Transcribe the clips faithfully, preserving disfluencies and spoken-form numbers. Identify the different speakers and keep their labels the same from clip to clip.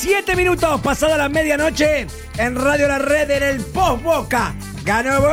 Speaker 1: Siete minutos pasada la medianoche en Radio La Red en el Post Boca. ¡Ganó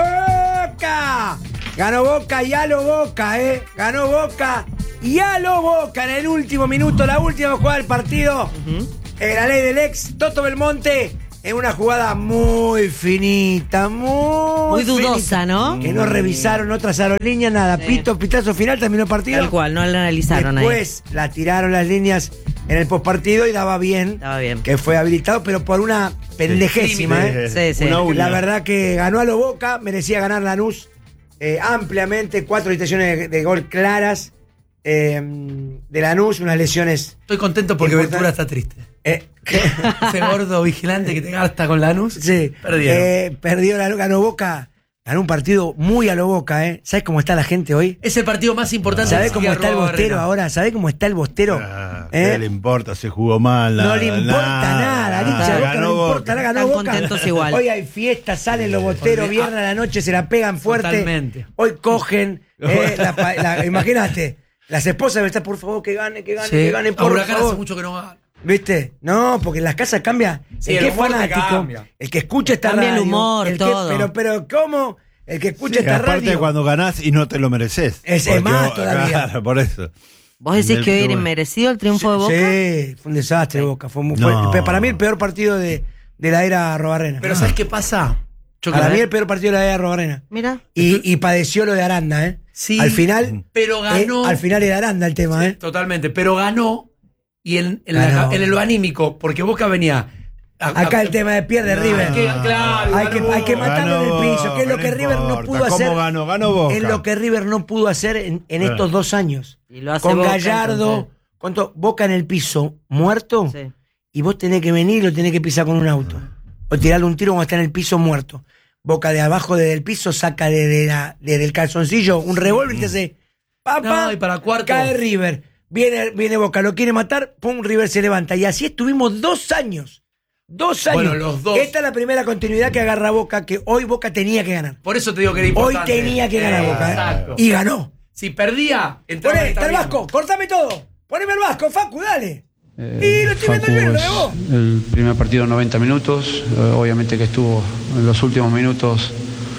Speaker 1: Boca! Ganó Boca y a lo Boca, ¿eh? Ganó Boca y a lo Boca en el último minuto, la última jugada del partido. Uh-huh. En la ley del ex, Toto Belmonte, en una jugada muy finita, muy,
Speaker 2: muy dudosa,
Speaker 1: finita,
Speaker 2: ¿no?
Speaker 1: que no revisaron otras aerolíneas, nada. Sí. Pito, pitazo final, terminó el partido.
Speaker 2: Tal cual, no la analizaron.
Speaker 1: Después ahí. La tiraron las líneas en el postpartido y daba bien,
Speaker 2: daba bien,
Speaker 1: que fue habilitado, pero por una pendejésima, sí, ¿eh?
Speaker 2: Sí, sí.
Speaker 1: Una la verdad que ganó a lo Boca, merecía ganar Lanús eh, ampliamente, cuatro situaciones de, de gol claras eh, de Lanús, unas lesiones.
Speaker 3: Estoy contento porque Ventura está triste. Eh, Ese gordo vigilante que te gasta con Lanús.
Speaker 1: Sí.
Speaker 3: Perdió.
Speaker 1: Eh, perdió Lanús, ganó Boca. Ganó un partido muy a lo Boca, ¿eh? ¿Sabes cómo está la gente hoy?
Speaker 3: Es el partido más importante.
Speaker 1: ¿Sabés cómo está el Bostero ahora? ¿Sabés cómo está el Bostero?
Speaker 4: Ah,
Speaker 1: ¿Eh?
Speaker 4: ¿Qué le importa? Se jugó mal.
Speaker 1: No
Speaker 4: nada,
Speaker 1: le importa nada.
Speaker 4: nada.
Speaker 1: Boca, Boca, no le importa nada. Ganó
Speaker 2: Están
Speaker 1: Boca.
Speaker 2: contentos igual.
Speaker 1: Hoy hay fiestas, salen los Bosteros, viernes a la noche se la pegan fuerte.
Speaker 3: Totalmente.
Speaker 1: Hoy cogen. Eh, la, la, imagínate, las esposas deben estar, por favor, que gane, que gane,
Speaker 3: sí.
Speaker 1: que gane, por
Speaker 3: Huracán
Speaker 1: favor.
Speaker 3: hace mucho que no gana.
Speaker 1: ¿Viste? No, porque en las casas cambia.
Speaker 3: Sí,
Speaker 1: el que
Speaker 3: el
Speaker 1: es
Speaker 3: humor
Speaker 1: fanático,
Speaker 3: cambia.
Speaker 1: el que escucha esta
Speaker 2: Cambia
Speaker 1: radio.
Speaker 2: el humor,
Speaker 1: el que,
Speaker 2: todo.
Speaker 1: Pero, pero, ¿cómo? El que escucha
Speaker 4: Sí,
Speaker 1: esta
Speaker 4: aparte
Speaker 1: radio.
Speaker 4: cuando ganás y no te lo mereces.
Speaker 1: Es, es más todavía.
Speaker 4: Claro, por eso.
Speaker 2: ¿Vos decís que hoy era inmerecido el triunfo de Boca?
Speaker 1: Sí, fue un desastre Boca. Fue muy no. fuerte. Para mí el peor partido de, de la era Arrobarrena.
Speaker 3: Pero ah. ¿sabes qué pasa?
Speaker 1: Yo Para mí el peor partido de la era Arrobarena.
Speaker 2: Mira.
Speaker 1: Y, y padeció lo de Aranda, ¿eh?
Speaker 3: Sí.
Speaker 1: Al final.
Speaker 3: Pero ganó.
Speaker 1: Eh, al final era Aranda el tema,
Speaker 3: sí,
Speaker 1: ¿eh?
Speaker 3: Totalmente. Pero ganó. Y en, en, la, en lo anímico, porque Boca venía.
Speaker 1: A, Acá a, el tema de pierde no, River.
Speaker 3: Hay que, claro,
Speaker 1: hay, que, hay que matarlo
Speaker 4: ganó,
Speaker 1: en el piso, que es lo que River no pudo hacer.
Speaker 4: ¿Cómo ganó? Ganó Boca.
Speaker 1: Es lo que River no pudo hacer en, en
Speaker 4: claro.
Speaker 1: estos dos años.
Speaker 2: Y lo hace
Speaker 1: con
Speaker 2: Boca,
Speaker 1: Gallardo, con to, Boca en el piso, muerto, sí. Y vos tenés que venir y lo tenés que pisar con un auto. O tirarle un tiro cuando está en el piso muerto. Boca de abajo desde el piso saca desde, la, desde el calzoncillo un revólver y te hace papá,
Speaker 3: no, y para cuarto.
Speaker 1: Cae River. Viene, viene Boca, lo quiere matar, pum, River se levanta. Y así estuvimos dos años. Dos años.
Speaker 3: Bueno, los dos.
Speaker 1: Esta es la primera continuidad que agarra Boca, que hoy Boca tenía que ganar.
Speaker 3: Por eso te digo que era importante.
Speaker 1: Hoy tenía que ganar eh, Boca.
Speaker 3: Exacto.
Speaker 1: ¿eh? Y ganó.
Speaker 3: Si perdía,
Speaker 1: entraba. Poné, está el Vasco, cortame todo. Poneme el Vasco, Facu, dale. Eh, y lo estoy viendo el verde, vos.
Speaker 5: El primer partido noventa minutos. Eh, obviamente que estuvo en los últimos minutos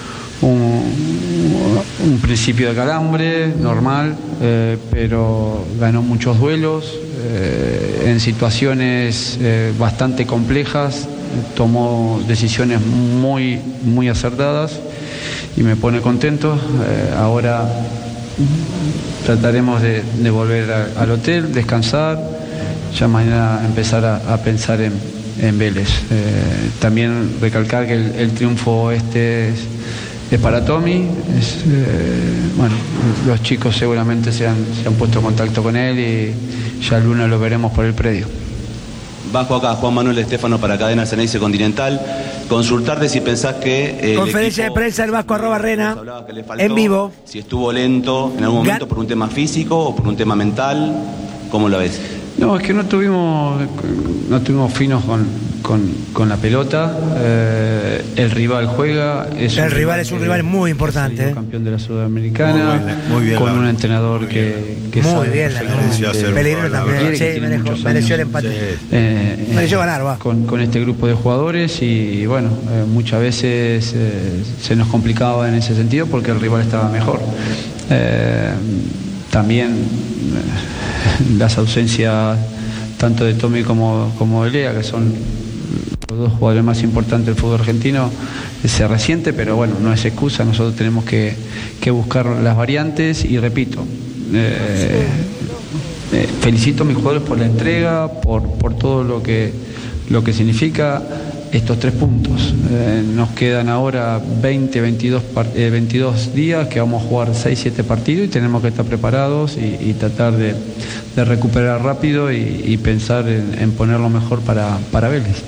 Speaker 5: un, un principio de calambre, normal, eh, pero ganó muchos duelos. Eh, en situaciones eh, bastante complejas, tomó decisiones muy, muy acertadas y me pone contento. Eh, ahora trataremos de, de volver a, al hotel, descansar, ya mañana empezar a, a pensar en, en Vélez. Eh, también recalcar que el, el triunfo este es, es para Tommy. Es, eh, bueno, los chicos seguramente se han, se han puesto en contacto con él y ya el lunes lo veremos por el predio.
Speaker 6: Bajo acá, Juan Manuel Estéfano para Cadena Ceneice Continental. Consultarte si pensás que... Eh,
Speaker 1: Conferencia
Speaker 6: equipo,
Speaker 1: de prensa del Vasco arroba Rena,
Speaker 6: faltó,
Speaker 1: en vivo.
Speaker 6: Si estuvo lento en algún momento por un tema físico o por un tema mental, ¿cómo lo ves?
Speaker 5: No, es que no tuvimos, no tuvimos finos con, con, con la pelota. Eh, el rival juega. Es
Speaker 1: el rival es un rival muy importante.
Speaker 5: Es campeón de la Sudamericana.
Speaker 4: Muy bien, muy bien,
Speaker 5: con un
Speaker 4: la,
Speaker 5: entrenador que, que
Speaker 1: muy
Speaker 5: sabe
Speaker 1: bien, Pellegrino también. Sí, mereció, mereció el empate. Sí.
Speaker 5: Eh,
Speaker 1: mereció ganar, va.
Speaker 5: Con, con este grupo de jugadores y, bueno, eh, muchas veces eh, se nos complicaba en ese sentido porque el rival estaba mejor. Eh, también eh, las ausencias tanto de Tommy como, como de Lea, que son los dos jugadores más importantes del fútbol argentino, se resiente, pero bueno, no es excusa. Nosotros tenemos que, que buscar las variantes y repito, eh, eh, felicito a mis jugadores por la entrega, por, por todo lo que, lo que significa estos tres puntos. Eh, nos quedan ahora veinte, veintidós, eh, veintidós días que vamos a jugar seis, siete partidos y tenemos que estar preparados y, y tratar de, de recuperar rápido y, y pensar en, en poner lo mejor para, para Vélez.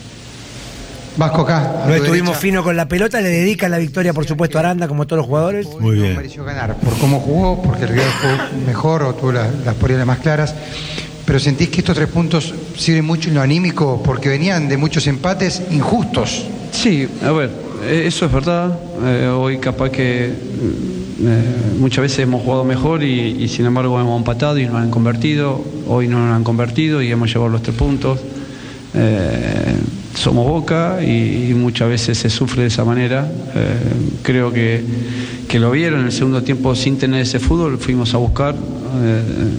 Speaker 7: Vasco acá.
Speaker 1: No estuvimos fino con la pelota, le dedican la victoria por supuesto a Aranda como todos los jugadores.
Speaker 4: Muy bien.
Speaker 7: No mereció ganar por cómo jugó, porque el rival jugó mejor o tuvo la, las poriales más claras. Pero sentís que estos tres puntos sirven mucho en lo anímico porque venían de muchos empates injustos.
Speaker 5: Sí, a ver, eso es verdad. Eh, hoy capaz que eh, muchas veces hemos jugado mejor y, y sin embargo hemos empatado y no han convertido. Hoy no nos han convertido y hemos llevado los tres puntos. eh, somos Boca y, y muchas veces se sufre de esa manera. Eh, creo que, que lo vieron en el segundo tiempo sin tener ese fútbol, fuimos a buscar, eh,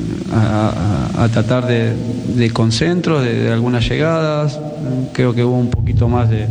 Speaker 5: a, a, a tratar de, de concentros, de, de algunas llegadas. Creo que hubo un poquito más de,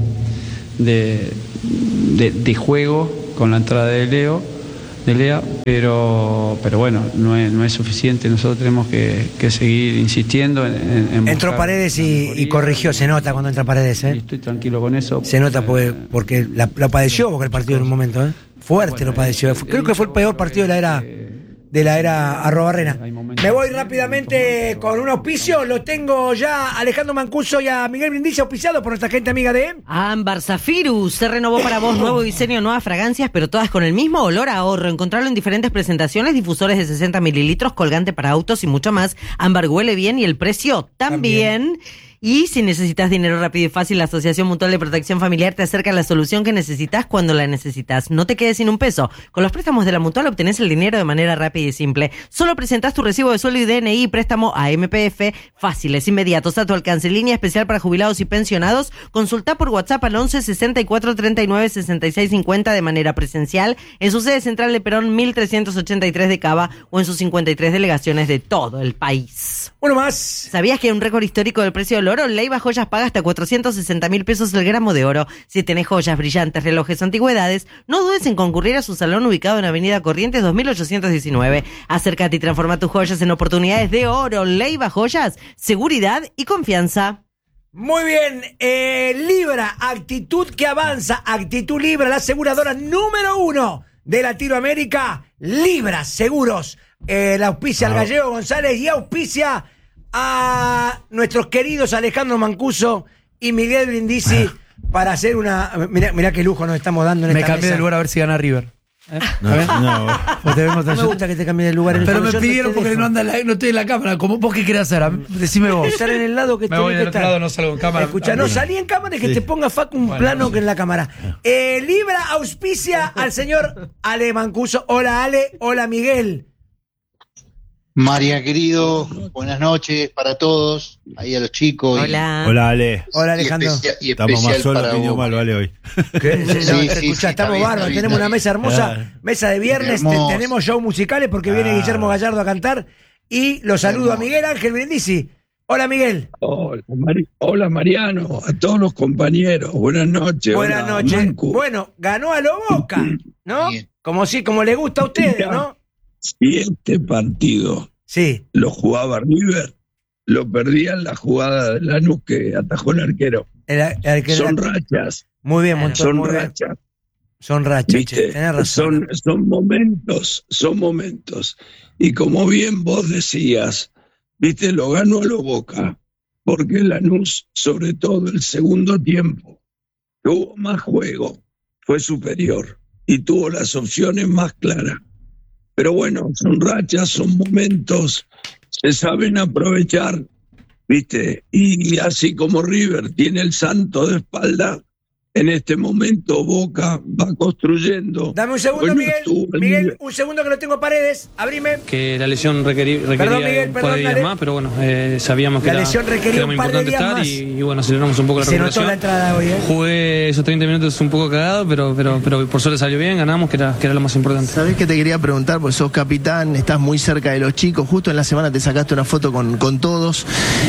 Speaker 5: de, de, de juego con la entrada de Leo. de Lea, pero pero bueno, no es, no es suficiente. Nosotros tenemos que, que seguir insistiendo en, en
Speaker 1: entró Paredes y, y corrigió, se nota cuando entra Paredes, ¿eh?
Speaker 5: Y estoy tranquilo con eso.
Speaker 1: Se nota porque, porque la, lo padeció Boca el partido en un momento, ¿eh? Fuerte bueno, lo padeció. Creo que fue el peor partido de la era de la era Arrobarrena. Me voy rápidamente con un auspicio. Lo tengo ya a Alejandro Mancuso y a Miguel Brindisi auspiciado por nuestra gente amiga de
Speaker 2: Ámbar Zafirus. Se renovó para vos nuevo diseño, nuevas fragancias, pero todas con el mismo olor a ahorro. Encontrarlo en diferentes presentaciones, difusores de sesenta mililitros, colgante para autos y mucho más. Ámbar huele bien y el precio también. también. Y si necesitas dinero rápido y fácil, la Asociación Mutual de Protección Familiar te acerca a la solución que necesitas cuando la necesitas. No te quedes sin un peso. Con los préstamos de la Mutual obtenés el dinero de manera rápida y simple. Solo presentás tu recibo de sueldo y D N I y préstamo a M P F. Fáciles, inmediatos, a tu alcance. Línea especial para jubilados y pensionados. Consulta por WhatsApp al once sesenta y cuatro treinta y nueve sesenta y seis cincuenta de manera presencial en su sede central de Perón mil trescientos ochenta y tres de Cava o en sus cincuenta y tres delegaciones de todo el país.
Speaker 1: Uno más.
Speaker 2: ¿Sabías que hay un récord histórico del precio del oro? Leiva Joyas paga hasta cuatrocientos sesenta mil pesos el gramo de oro. Si tenés joyas, brillantes, relojes o antigüedades, no dudes en concurrir a su salón ubicado en Avenida Corrientes dos mil ochocientos diecinueve. Acércate y transforma tus joyas en oportunidades de oro. Leiva Joyas, seguridad y confianza.
Speaker 1: Muy bien, eh, Libra, actitud que avanza, actitud Libra, la aseguradora número uno de Latinoamérica. Libra Seguros, eh, la auspicia al Gallego González y auspicia a nuestros queridos Alejandro Mancuso y Miguel Brindisi para hacer una... Mirá, mirá qué lujo nos estamos dando en
Speaker 3: Me
Speaker 1: esta
Speaker 3: cambié
Speaker 1: mesa.
Speaker 3: de lugar a ver si gana River. ¿Eh?
Speaker 4: No, no.
Speaker 3: Pues te vemos
Speaker 1: No me gusta que te cambie de lugar. En el
Speaker 3: Pero
Speaker 1: fondo.
Speaker 3: me
Speaker 1: Yo
Speaker 3: pidieron
Speaker 1: te
Speaker 3: porque
Speaker 1: dejo.
Speaker 3: no, anda la, no estoy en la cámara. ¿Cómo, ¿Vos qué querés hacer? Decime vos.
Speaker 1: Estar en el lado que
Speaker 3: Me
Speaker 1: tenés
Speaker 3: voy
Speaker 1: que
Speaker 3: del otro
Speaker 1: estar.
Speaker 3: lado, no salgo en cámara.
Speaker 1: Escucha, no salí en cámara y que
Speaker 3: Sí.
Speaker 1: te ponga Facu un
Speaker 3: Bueno,
Speaker 1: plano
Speaker 3: no sé.
Speaker 1: que en la cámara. Eh, Libra auspicia al señor Ale Mancuso. Hola Ale, hola Miguel.
Speaker 8: María, querido, buenas noches para todos, ahí a los chicos.
Speaker 2: Hola.
Speaker 4: Hola, Ale.
Speaker 1: Hola Alejandro.
Speaker 8: Y, especia- y
Speaker 4: Estamos
Speaker 8: especial
Speaker 4: más solos
Speaker 8: para
Speaker 4: que Indio
Speaker 8: vos.
Speaker 4: Malo, Ale, hoy.
Speaker 1: ¿Qué?
Speaker 8: Sí,
Speaker 1: No,
Speaker 8: sí,
Speaker 1: escucha,
Speaker 8: sí, está
Speaker 1: estamos
Speaker 8: bien,
Speaker 1: bárbaros,
Speaker 8: está bien,
Speaker 1: tenemos
Speaker 8: está
Speaker 1: una mesa hermosa,
Speaker 4: Claro.
Speaker 1: mesa de viernes, te-
Speaker 8: Hermoso.
Speaker 1: tenemos show musicales porque viene
Speaker 4: Claro.
Speaker 1: Guillermo Gallardo a cantar y los saludo a
Speaker 8: Hermoso.
Speaker 1: Miguel Ángel Brindisi. Hola Miguel.
Speaker 9: Hola, Mari- Hola, Mariano, a todos los compañeros, buenas noches.
Speaker 1: Buenas
Speaker 9: Hola,
Speaker 1: noches.
Speaker 9: Mancu.
Speaker 1: Bueno, ganó a lo Boca, ¿no?
Speaker 8: Bien.
Speaker 1: Como si, como le gusta a ustedes, ¿no?
Speaker 9: Si este partido
Speaker 1: Sí.
Speaker 9: lo jugaba River, lo perdía en la jugada de Lanús que atajó el arquero.
Speaker 1: El- el que-
Speaker 9: Son rachas,
Speaker 1: muy bien, Montón,
Speaker 9: son
Speaker 1: muy bien.
Speaker 9: rachas.
Speaker 1: Son rachas,
Speaker 9: ¿Viste?
Speaker 1: che, tenés razón.
Speaker 9: Son, son momentos, son momentos. Y como bien vos decías, viste, lo ganó a lo Boca, porque Lanús, sobre todo el segundo tiempo, tuvo más juego, fue superior y tuvo las opciones más claras. Pero bueno, son rachas, son momentos, se saben aprovechar, viste, y así como River tiene el santo de espalda, en este momento Boca va construyendo.
Speaker 1: Dame un segundo,
Speaker 9: Bueno,
Speaker 1: Miguel.
Speaker 9: estuvo el
Speaker 1: Miguel,
Speaker 9: nivel.
Speaker 1: un segundo que lo tengo a Paredes. Abrime.
Speaker 10: Que la lesión requerí, requería
Speaker 1: Perdón, Miguel,
Speaker 10: un par
Speaker 1: perdón,
Speaker 10: de días
Speaker 1: dale.
Speaker 10: más, pero bueno, eh, sabíamos que
Speaker 1: La
Speaker 10: era,
Speaker 1: lesión requería
Speaker 10: que era
Speaker 1: un
Speaker 10: muy
Speaker 1: par de
Speaker 10: importante
Speaker 1: días
Speaker 10: estar
Speaker 1: más.
Speaker 10: y, y bueno, aceleramos un poco la
Speaker 1: Se notó
Speaker 10: recuperación.
Speaker 1: la entrada hoy, ¿eh?
Speaker 10: Jugué esos treinta minutos un poco cagado, pero, pero, pero por suerte salió bien, ganamos, que era, que era lo más importante.
Speaker 11: ¿Sabés que te quería preguntar? Porque sos capitán, estás muy cerca de los chicos. Justo en la semana te sacaste una foto con, con todos.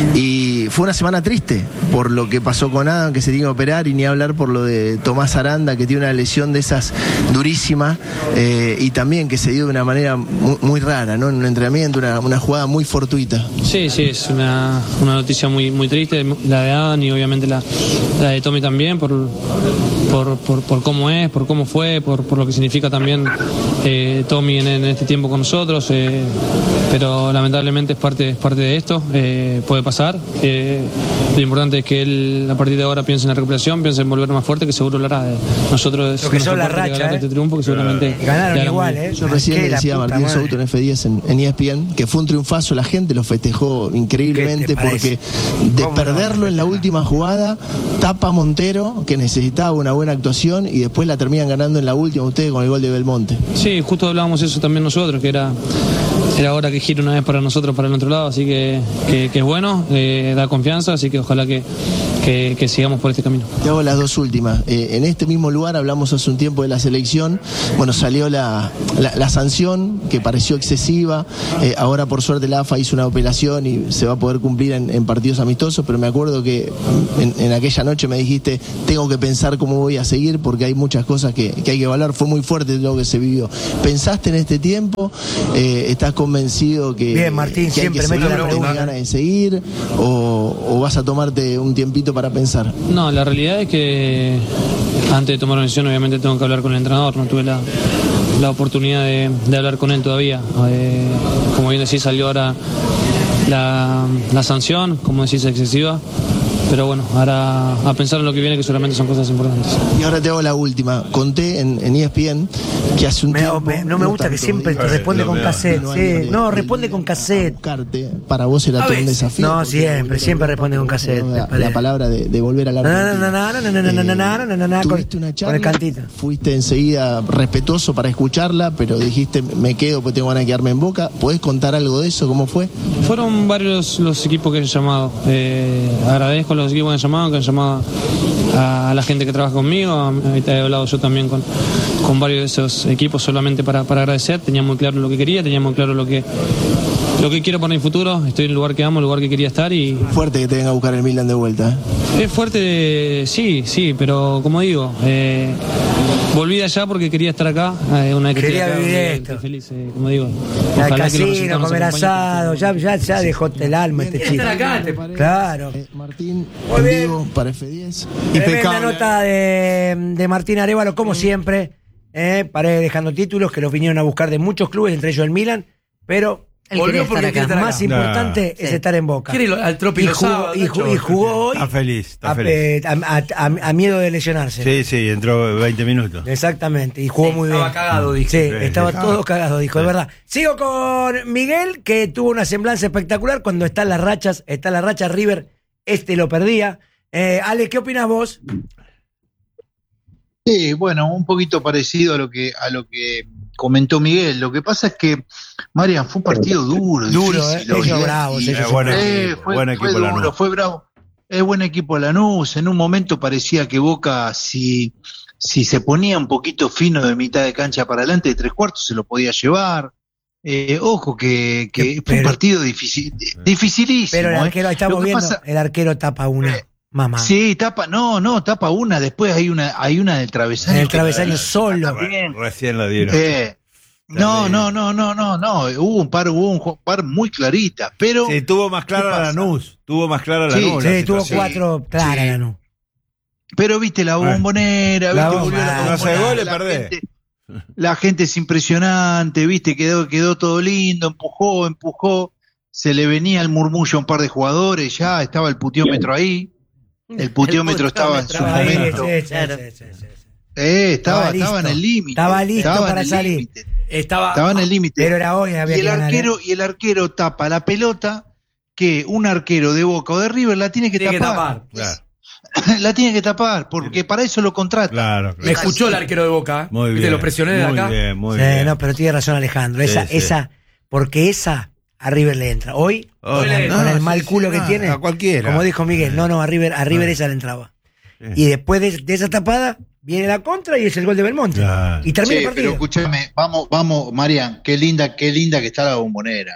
Speaker 11: Y fue una semana triste por lo que pasó con Adam, que se tiene que operar, y ni hablar por lo de Tomás Aranda, que tiene una lesión de esas durísima. Eh, y también que se dio de una manera muy, muy rara, ¿no? En un entrenamiento, una, una jugada muy fortuita.
Speaker 10: Sí, sí, es una, una noticia muy, muy triste, la de Adam y obviamente la, la de Tommy también, por, por, por, por cómo es, por cómo fue, por, por lo que significa también eh, Tommy en, en este tiempo con nosotros, eh, pero lamentablemente es parte, es parte de esto, eh, puede pasar. Eh, lo importante es que él a partir de ahora piense en la recuperación, piense en volver más fuerte, que seguro lo hará. De nosotros
Speaker 1: Lo que son las
Speaker 10: nuestra parte
Speaker 1: rachas,
Speaker 10: de
Speaker 1: ¿eh?
Speaker 10: este triunfo que seguramente
Speaker 1: Ganaron
Speaker 10: le hará
Speaker 1: igual,
Speaker 10: muy bien.
Speaker 1: ¿eh?
Speaker 11: Yo recién
Speaker 1: Qué
Speaker 11: le
Speaker 1: la
Speaker 11: decía a
Speaker 1: puta
Speaker 11: Martín
Speaker 1: madre.
Speaker 11: Souto en F diez en, en E S P N que fue un triunfazo, la gente lo festejó increíblemente
Speaker 1: ¿Qué te parece?
Speaker 11: porque de
Speaker 1: ¿Cómo
Speaker 11: perderlo
Speaker 1: no?
Speaker 11: en la última jugada, tapa Montero, que necesitaba una buena actuación, y después la terminan ganando en la última ustedes con el gol de Belmonte.
Speaker 10: Sí, justo hablábamos eso también nosotros, que era era hora que gire una vez para nosotros, para el otro lado, así que, que, que es bueno, eh, da confianza, así que ojalá que, que, que sigamos por este camino.
Speaker 11: Te hago las dos últimas. Eh, en este mismo lugar hablamos hace un tiempo de la selección. Bueno, salió la, la, la sanción que pareció excesiva. Eh, ahora por suerte la A F A hizo una apelación y se va a poder cumplir en, en partidos amistosos, pero me acuerdo que en, en aquella noche me dijiste, tengo que pensar cómo voy a seguir porque hay muchas cosas que, que hay que evaluar. Fue muy fuerte lo que se vivió. ¿Pensaste en este tiempo? Eh, ¿Estás convencido que,
Speaker 1: Bien, Martín,
Speaker 11: que
Speaker 1: siempre
Speaker 11: hay que
Speaker 1: meto
Speaker 11: seguir,
Speaker 1: la
Speaker 11: que
Speaker 1: pregunta.
Speaker 11: hay ganas de seguir? O, ¿O vas a tomarte un tiempito para pensar?
Speaker 10: No, la realidad es que antes de tomar una decisión obviamente tengo que hablar con el entrenador, no tuve la, la oportunidad de, de hablar con él todavía. Eh, como bien decís, salió ahora la, la sanción, como decís, excesiva. Pero bueno, ahora a pensar en lo que viene, que seguramente son cosas importantes.
Speaker 11: Y ahora te hago la última. Conté en, en E S P N que hace un
Speaker 1: Me-
Speaker 11: tiempo...
Speaker 1: me- no me gusta que siempre te responde con cassette. Sí, no, responde con cassette.
Speaker 11: Buscarte, para vos era
Speaker 1: A
Speaker 11: todo un
Speaker 1: veces.
Speaker 11: desafío.
Speaker 1: No,
Speaker 11: porque
Speaker 1: siempre, siempre responde con cassette.
Speaker 11: La, la palabra de, de volver a la
Speaker 1: No, no,
Speaker 11: Argentina.
Speaker 1: no, no, no, no, no, no, no, no, no, no, no,
Speaker 11: Tuviste
Speaker 1: con-
Speaker 11: una
Speaker 1: con
Speaker 11: charla,
Speaker 1: el cantito.
Speaker 11: fuiste enseguida respetuoso para escucharla, pero dijiste, me quedo porque tengo ganas de quedarme en Boca. ¿Podés contar algo de eso? ¿Cómo fue?
Speaker 10: Fueron varios los equipos que han llamado. Eh, agradezco a los equipos que han llamado, que han llamado a, a la gente que trabaja conmigo. Ahorita he hablado yo también con, con varios de esos equipos solamente para, para agradecer. Tenía muy claro lo que quería, tenía muy claro lo que, lo que quiero para mi futuro. Estoy en el lugar que amo, el lugar que quería estar y...
Speaker 11: Fuerte que te venga a buscar el Milan de vuelta. ¿eh?
Speaker 10: Es fuerte, sí, sí, pero como digo, eh, volví de allá porque quería estar acá. Eh, una vez que
Speaker 1: Quería
Speaker 10: estoy acá,
Speaker 1: vivir
Speaker 10: estoy,
Speaker 1: esto.
Speaker 10: estoy feliz, eh, como digo.
Speaker 1: Al
Speaker 10: Ojalá que los
Speaker 1: casino,
Speaker 10: resultados nos
Speaker 1: comer
Speaker 10: acompañen.
Speaker 1: asado, ya, ya, ya dejó el alma este chico. Claro.
Speaker 11: Eh, Martín,
Speaker 1: Muy
Speaker 11: en
Speaker 1: bien.
Speaker 11: vivo para F diez.
Speaker 1: Tremenda nota de, de Martín Arévalo, como siempre. Eh, paré dejando títulos que los vinieron a buscar de muchos clubes, entre ellos el Milan, pero
Speaker 2: Él
Speaker 1: volvió
Speaker 2: quería
Speaker 1: porque
Speaker 2: estar acá.
Speaker 1: lo más
Speaker 4: No.
Speaker 1: importante es
Speaker 2: Sí.
Speaker 1: estar en Boca.
Speaker 3: Quiere ir al Tropi
Speaker 1: Y
Speaker 3: los
Speaker 1: jugó,
Speaker 3: sábados,
Speaker 1: y, ju- y
Speaker 3: Nacho.
Speaker 1: jugó hoy
Speaker 4: Está feliz, está
Speaker 1: a,
Speaker 4: feliz.
Speaker 1: eh, a- a- a- a miedo de lesionarse.
Speaker 4: Sí, sí, entró veinte minutos.
Speaker 1: Exactamente, y jugó muy bien.
Speaker 3: Estaba cagado, dijo.
Speaker 1: Sí,
Speaker 4: Sí,
Speaker 1: estaba
Speaker 4: sí.
Speaker 1: todo cagado, dijo, es verdad. Sigo con Miguel, que tuvo una semblanza espectacular cuando está en las rachas, está en la racha River, este lo perdía. Eh, Ale, ¿qué opinas vos?
Speaker 8: Sí, bueno, un poquito parecido a lo que a lo que comentó Miguel. Lo que pasa es que, Marian, fue un partido duro,
Speaker 1: Duro,
Speaker 8: difícil,
Speaker 1: eh,
Speaker 8: hoy,
Speaker 1: ellos
Speaker 8: ¿eh?
Speaker 1: bravos,
Speaker 8: Y-
Speaker 1: ellos
Speaker 4: Eh, buen
Speaker 8: Eh,
Speaker 4: equipo,
Speaker 8: fue,
Speaker 4: buen
Speaker 8: fue
Speaker 4: equipo
Speaker 8: duro,
Speaker 4: Lanús.
Speaker 8: fue bravo. Es buen equipo Lanús. En un momento parecía que Boca, si, si se ponía un poquito fino de mitad de cancha para adelante, de tres cuartos, se lo podía llevar. Eh, ojo, que, que
Speaker 1: Que-
Speaker 8: fue
Speaker 1: pero-
Speaker 8: un partido difícil, dificilísimo.
Speaker 1: Pero el
Speaker 8: ¿eh?
Speaker 1: arquero, ahí estamos
Speaker 8: Lo que
Speaker 1: viendo,
Speaker 8: pasa-
Speaker 1: el arquero tapa una,
Speaker 8: Eh,
Speaker 1: mamá.
Speaker 8: Sí, tapa, no, no, tapa una, después hay una, hay una del travesaño.
Speaker 1: En el
Speaker 8: que-
Speaker 1: travesaño solo.
Speaker 8: También.
Speaker 4: Recién la dieron.
Speaker 8: Eh, no,
Speaker 4: Terrible.
Speaker 8: no, no, no, no, no, hubo un par, hubo un ju- par muy clarita, pero
Speaker 4: Sí, tuvo más clara
Speaker 8: ¿Qué
Speaker 4: la
Speaker 8: pasa?
Speaker 4: Lanús. Tuvo más clara la
Speaker 8: Sí,
Speaker 4: Lanús.
Speaker 1: Sí,
Speaker 4: la
Speaker 1: tuvo
Speaker 4: situación.
Speaker 1: cuatro claras,
Speaker 8: Sí.
Speaker 1: Lanús.
Speaker 8: pero viste la
Speaker 4: Bueno.
Speaker 8: bombonera,
Speaker 1: La
Speaker 8: viste,
Speaker 1: bomba-
Speaker 8: volvió la
Speaker 1: no
Speaker 8: bombonera,
Speaker 4: hace goles,
Speaker 8: la
Speaker 4: perdés.
Speaker 8: gente, la gente es impresionante, viste, quedó, quedó todo lindo, empujó, empujó, se le venía el murmullo a un par de jugadores, ya estaba el putiómetro ahí, el puteómetro estaba en su
Speaker 1: Estaba ahí,
Speaker 8: momento,
Speaker 1: sí, sí,
Speaker 2: Claro.
Speaker 1: sí, sí, sí, sí.
Speaker 8: eh, estaba,
Speaker 1: Estaba listo.
Speaker 8: estaba en el límite,
Speaker 1: Estaba listo
Speaker 8: estaba en
Speaker 1: para
Speaker 8: el
Speaker 1: salir.
Speaker 8: límite.
Speaker 3: Estaba.
Speaker 8: Estaba en el límite.
Speaker 1: Pero era hoy, había
Speaker 8: Y el
Speaker 1: que ganar.
Speaker 8: arquero,
Speaker 1: ¿eh?
Speaker 8: y el arquero tapa la pelota que un arquero de Boca o de River la tiene que
Speaker 3: Tiene que
Speaker 8: tapar.
Speaker 3: tapar.
Speaker 4: Claro,
Speaker 8: La tiene que tapar, porque para eso lo contrata.
Speaker 4: claro.
Speaker 3: Me
Speaker 4: claro.
Speaker 3: escuchó el arquero de Boca.
Speaker 4: Muy
Speaker 3: ¿Viste?
Speaker 4: bien.
Speaker 3: Lo presioné de
Speaker 4: muy
Speaker 3: acá.
Speaker 4: Bien, muy
Speaker 1: Sí,
Speaker 4: bien.
Speaker 1: no, pero tiene razón Alejandro.
Speaker 4: Sí,
Speaker 1: Esa,
Speaker 4: sí.
Speaker 1: esa, porque esa a River le entra. Hoy,
Speaker 4: Oh,
Speaker 1: con, el,
Speaker 3: no,
Speaker 1: con el
Speaker 4: sí,
Speaker 1: mal
Speaker 4: sí,
Speaker 1: culo que
Speaker 4: no,
Speaker 1: tiene,
Speaker 4: a cualquiera.
Speaker 1: como dijo Miguel, no, no, a River, a River
Speaker 4: Ah.
Speaker 1: esa le entraba.
Speaker 4: Sí.
Speaker 1: Y después de, de esa tapada, viene la contra y es el gol de Belmonte.
Speaker 4: Claro.
Speaker 1: Y termina
Speaker 8: Sí,
Speaker 1: el
Speaker 8: pero
Speaker 1: partido.
Speaker 8: escúchame, vamos, vamos, Marian, qué linda, qué linda que está la bombonera.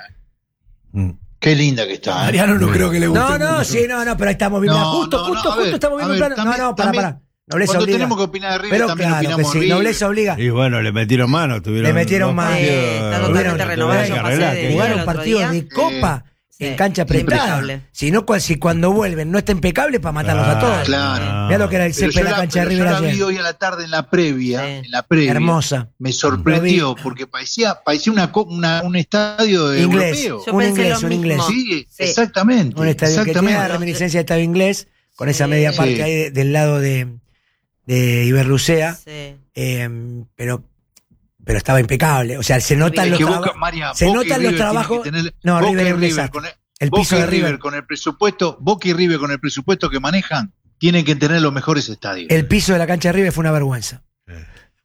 Speaker 4: Mm.
Speaker 8: Qué linda que está. ¿eh?
Speaker 3: Mariano no creo que le guste.
Speaker 1: No, no,
Speaker 3: mucho.
Speaker 1: sí, no, no, pero ahí estamos viendo.
Speaker 8: No,
Speaker 1: justo,
Speaker 8: no,
Speaker 1: justo,
Speaker 8: no, a
Speaker 1: justo
Speaker 8: ver,
Speaker 1: estamos
Speaker 8: a
Speaker 1: viendo un
Speaker 8: ver,
Speaker 1: plano. No,
Speaker 8: también-
Speaker 1: no, para,
Speaker 8: también-
Speaker 1: para. Nobleza
Speaker 8: Cuando
Speaker 1: obliga.
Speaker 8: tenemos que opinar de River,
Speaker 1: Pero
Speaker 8: también
Speaker 1: claro que
Speaker 8: opinamos
Speaker 1: sí,
Speaker 8: de River.
Speaker 1: nobleza obliga.
Speaker 4: Y bueno, le metieron mano. Tuvieron
Speaker 1: Le metieron
Speaker 4: dos
Speaker 1: mano.
Speaker 4: partidos,
Speaker 2: Sí, está
Speaker 4: tuvieron
Speaker 2: totalmente
Speaker 4: que
Speaker 2: renovado, yo
Speaker 4: arreglar,
Speaker 2: pasé
Speaker 4: que
Speaker 2: de-
Speaker 1: Jugaron
Speaker 2: el otro
Speaker 1: partidos
Speaker 2: día.
Speaker 1: de copa
Speaker 2: Sí.
Speaker 1: en cancha apretada.
Speaker 2: Impecable.
Speaker 1: Si no, cual- si cuando vuelven no está impecable para matarlos a todos.
Speaker 8: Claro.
Speaker 1: Mirá lo que era el
Speaker 8: Pero
Speaker 1: césped
Speaker 8: yo
Speaker 1: de la
Speaker 8: la,
Speaker 1: cancha de
Speaker 8: pero yo
Speaker 1: River
Speaker 8: la vi
Speaker 1: ayer.
Speaker 8: hoy a la tarde en la previa,
Speaker 2: Sí.
Speaker 8: en la previa.
Speaker 1: Hermosa.
Speaker 8: Me sorprendió porque parecía, parecía una, co- una- un estadio de
Speaker 1: Inglés.
Speaker 8: europeo.
Speaker 2: Yo
Speaker 1: Un
Speaker 2: pensé
Speaker 1: inglés,
Speaker 2: lo
Speaker 1: un inglés.
Speaker 2: mismo.
Speaker 8: Sí,
Speaker 2: Sí.
Speaker 8: exactamente.
Speaker 1: Un estadio que tiene la
Speaker 8: exactamente.
Speaker 1: reminiscencia de estadio inglés, con esa
Speaker 2: Sí.
Speaker 1: media parte
Speaker 8: Sí.
Speaker 1: ahí de- del lado de, de Iberlucea,
Speaker 2: Sí.
Speaker 1: eh, pero, pero estaba impecable. O sea, se notan
Speaker 8: Es
Speaker 1: los
Speaker 8: que
Speaker 1: trabajos.
Speaker 8: Boca, María,
Speaker 1: Se
Speaker 8: Boca y
Speaker 1: notan los
Speaker 8: River tienen
Speaker 1: trabajos.
Speaker 8: que tener-
Speaker 1: No,
Speaker 8: Boca
Speaker 1: River
Speaker 8: y
Speaker 1: es un
Speaker 8: River
Speaker 1: desastre.
Speaker 8: con el,
Speaker 1: El
Speaker 8: Boca
Speaker 1: piso
Speaker 8: y
Speaker 1: de River.
Speaker 8: River con el presupuesto, Boca y River con el presupuesto que manejan, tienen que tener los mejores estadios.
Speaker 1: El piso de la cancha de River fue una vergüenza.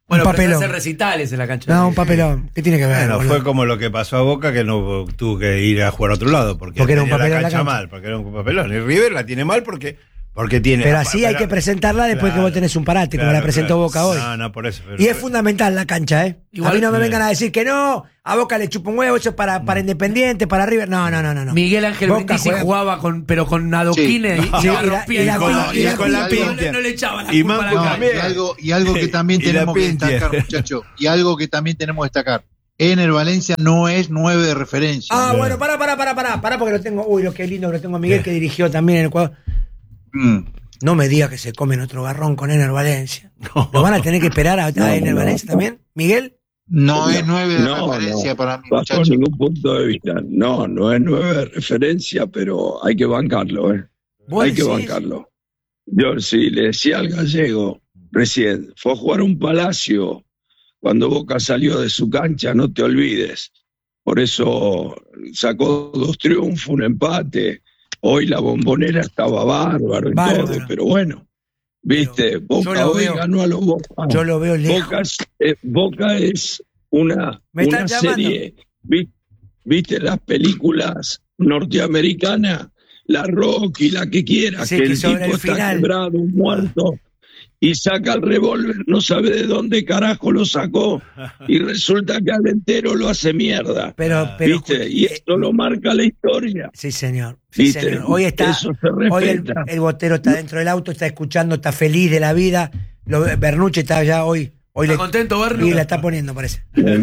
Speaker 3: Bueno,
Speaker 1: un
Speaker 3: pero
Speaker 1: papelón.
Speaker 3: hacer recitales en la cancha.
Speaker 1: No, un papelón. ¿Qué tiene que ver?
Speaker 4: Bueno,
Speaker 1: boludo?
Speaker 4: fue como lo que pasó a Boca, que no tuvo que ir a jugar a otro lado, porque,
Speaker 1: Porque era un
Speaker 4: tenía
Speaker 1: papelón
Speaker 4: la
Speaker 1: en la
Speaker 4: cancha,
Speaker 1: cancha.
Speaker 4: mal, porque era un papelón. Y River la tiene mal porque, porque tiene...
Speaker 1: Pero así hay que presentarla después
Speaker 4: Claro,
Speaker 1: que vos tenés un parate, como
Speaker 4: claro,
Speaker 1: la presentó
Speaker 4: claro.
Speaker 1: Boca hoy.
Speaker 4: No, no, por eso. pero-
Speaker 1: Y es fundamental la cancha, ¿eh?
Speaker 3: Igual-
Speaker 1: a mí no me
Speaker 4: Sí.
Speaker 1: vengan a decir que no, a Boca le chupa un huevo, eso es para, para Independiente, para River. No, no, no, no. no.
Speaker 3: Miguel Ángel
Speaker 1: Boca
Speaker 3: Brindisi
Speaker 1: juega-
Speaker 3: jugaba con, pero con adoquines
Speaker 8: Sí.
Speaker 3: y,
Speaker 1: Sí,
Speaker 3: y
Speaker 1: y la-
Speaker 3: rompía
Speaker 1: y la-
Speaker 3: y con,
Speaker 1: y la-
Speaker 3: con la
Speaker 8: y algo-
Speaker 3: pintia. No le echaba la
Speaker 4: Y
Speaker 3: culpa a
Speaker 4: Manco
Speaker 3: la
Speaker 8: No,
Speaker 3: cancha.
Speaker 8: y algo, y algo que también
Speaker 4: Y la
Speaker 8: tenemos que
Speaker 4: pintia.
Speaker 8: destacar, muchachos, y algo que también tenemos que destacar. Ener Valencia no es nueve de referencia.
Speaker 1: Ah, bueno, pará, pará, pará, pará, pará, porque lo tengo. Uy, lo que lindo que lo tengo a Miguel, que dirigió también en Ecuador.
Speaker 8: Mm.
Speaker 1: No me diga que se comen otro garrón con Ener Valencia. ¿Lo van a tener que esperar a, a
Speaker 9: No,
Speaker 1: Ener
Speaker 9: no.
Speaker 1: Valencia también? ¿Miguel?
Speaker 8: No es nueve de
Speaker 9: No,
Speaker 8: referencia
Speaker 9: no,
Speaker 8: para mí,
Speaker 9: bajo
Speaker 8: muchachos.
Speaker 9: ningún punto de vista. No, no es nueve de referencia, pero hay que bancarlo, ¿eh?
Speaker 1: ¿Vos
Speaker 9: Hay que
Speaker 1: decís?
Speaker 9: bancarlo. Yo sí le decía al gallego recién, fue a jugar un Palacio cuando Boca salió de su cancha, no te olvides. Por eso sacó dos triunfos, un empate. Hoy la Bombonera estaba bárbaro y
Speaker 1: Bárbaro.
Speaker 9: todo, pero bueno, viste, Boca
Speaker 1: lo
Speaker 9: hoy
Speaker 1: veo-
Speaker 9: ganó a los Boca.
Speaker 1: Yo lo veo lejos.
Speaker 9: Boca es, eh, Boca es una,
Speaker 1: Me están
Speaker 9: una
Speaker 1: llamando.
Speaker 9: serie. Vi- ¿Viste las películas norteamericanas? La Rocky, la que quiera,
Speaker 1: Sí,
Speaker 9: que
Speaker 1: que
Speaker 9: el
Speaker 1: sobre
Speaker 9: tipo
Speaker 1: el
Speaker 9: está
Speaker 1: final.
Speaker 9: quebrado, muerto, y saca el revólver, no sabe de dónde carajo lo sacó, y resulta que al entero lo hace mierda.
Speaker 1: Pero, pero.
Speaker 9: ¿Viste? Y esto lo marca la historia.
Speaker 1: Sí, señor. Sí,
Speaker 9: ¿Viste?
Speaker 1: señor. Hoy está.
Speaker 9: Eso se
Speaker 1: Hoy el,
Speaker 9: respeta.
Speaker 1: el botero está dentro del auto, está escuchando, está feliz de la vida. Lo, Bernuche está ya hoy. Hoy
Speaker 3: ¿Está
Speaker 1: le,
Speaker 3: contento, Bernu?
Speaker 1: y la está poniendo, parece.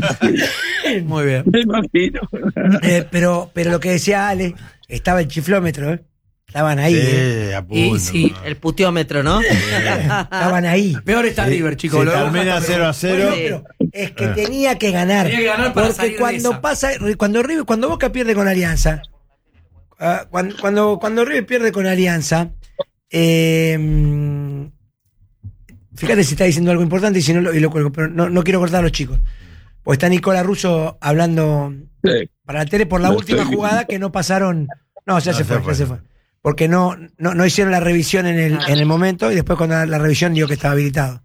Speaker 3: Muy bien.
Speaker 9: Me imagino.
Speaker 1: Eh, pero, pero lo que decía Ale, estaba el chiflómetro, ¿eh? Estaban ahí, ¿eh?
Speaker 4: Sí, a
Speaker 3: Y
Speaker 4: punto.
Speaker 3: sí,
Speaker 2: El puteómetro, ¿no?
Speaker 1: Estaban ahí.
Speaker 3: peor está River, chicos.
Speaker 4: Se
Speaker 3: Lo de Boca
Speaker 4: termina
Speaker 3: está
Speaker 4: cero a
Speaker 3: peor.
Speaker 4: cero.
Speaker 1: Bueno, pero es que tenía que ganar.
Speaker 3: Tenía que ganar para
Speaker 1: porque
Speaker 3: salir de
Speaker 1: cuando
Speaker 3: esa.
Speaker 1: pasa, cuando River, cuando Boca pierde con Alianza, ah, cuando, cuando, cuando River pierde con Alianza, eh, fíjate si está diciendo algo importante y si no lo, y lo cuelgo, pero no, no quiero cortar a los chicos. Pues está Nicola Russo hablando
Speaker 9: Sí.
Speaker 1: para la tele por la
Speaker 9: Lo
Speaker 1: última
Speaker 9: estoy
Speaker 1: jugada
Speaker 9: viendo.
Speaker 1: que no pasaron. No, ya
Speaker 4: No,
Speaker 1: se
Speaker 4: se
Speaker 1: fue, ya
Speaker 4: fue.
Speaker 1: se fue. Porque no, no, no hicieron la revisión en el, en el momento y después cuando la, la revisión dio que estaba habilitado.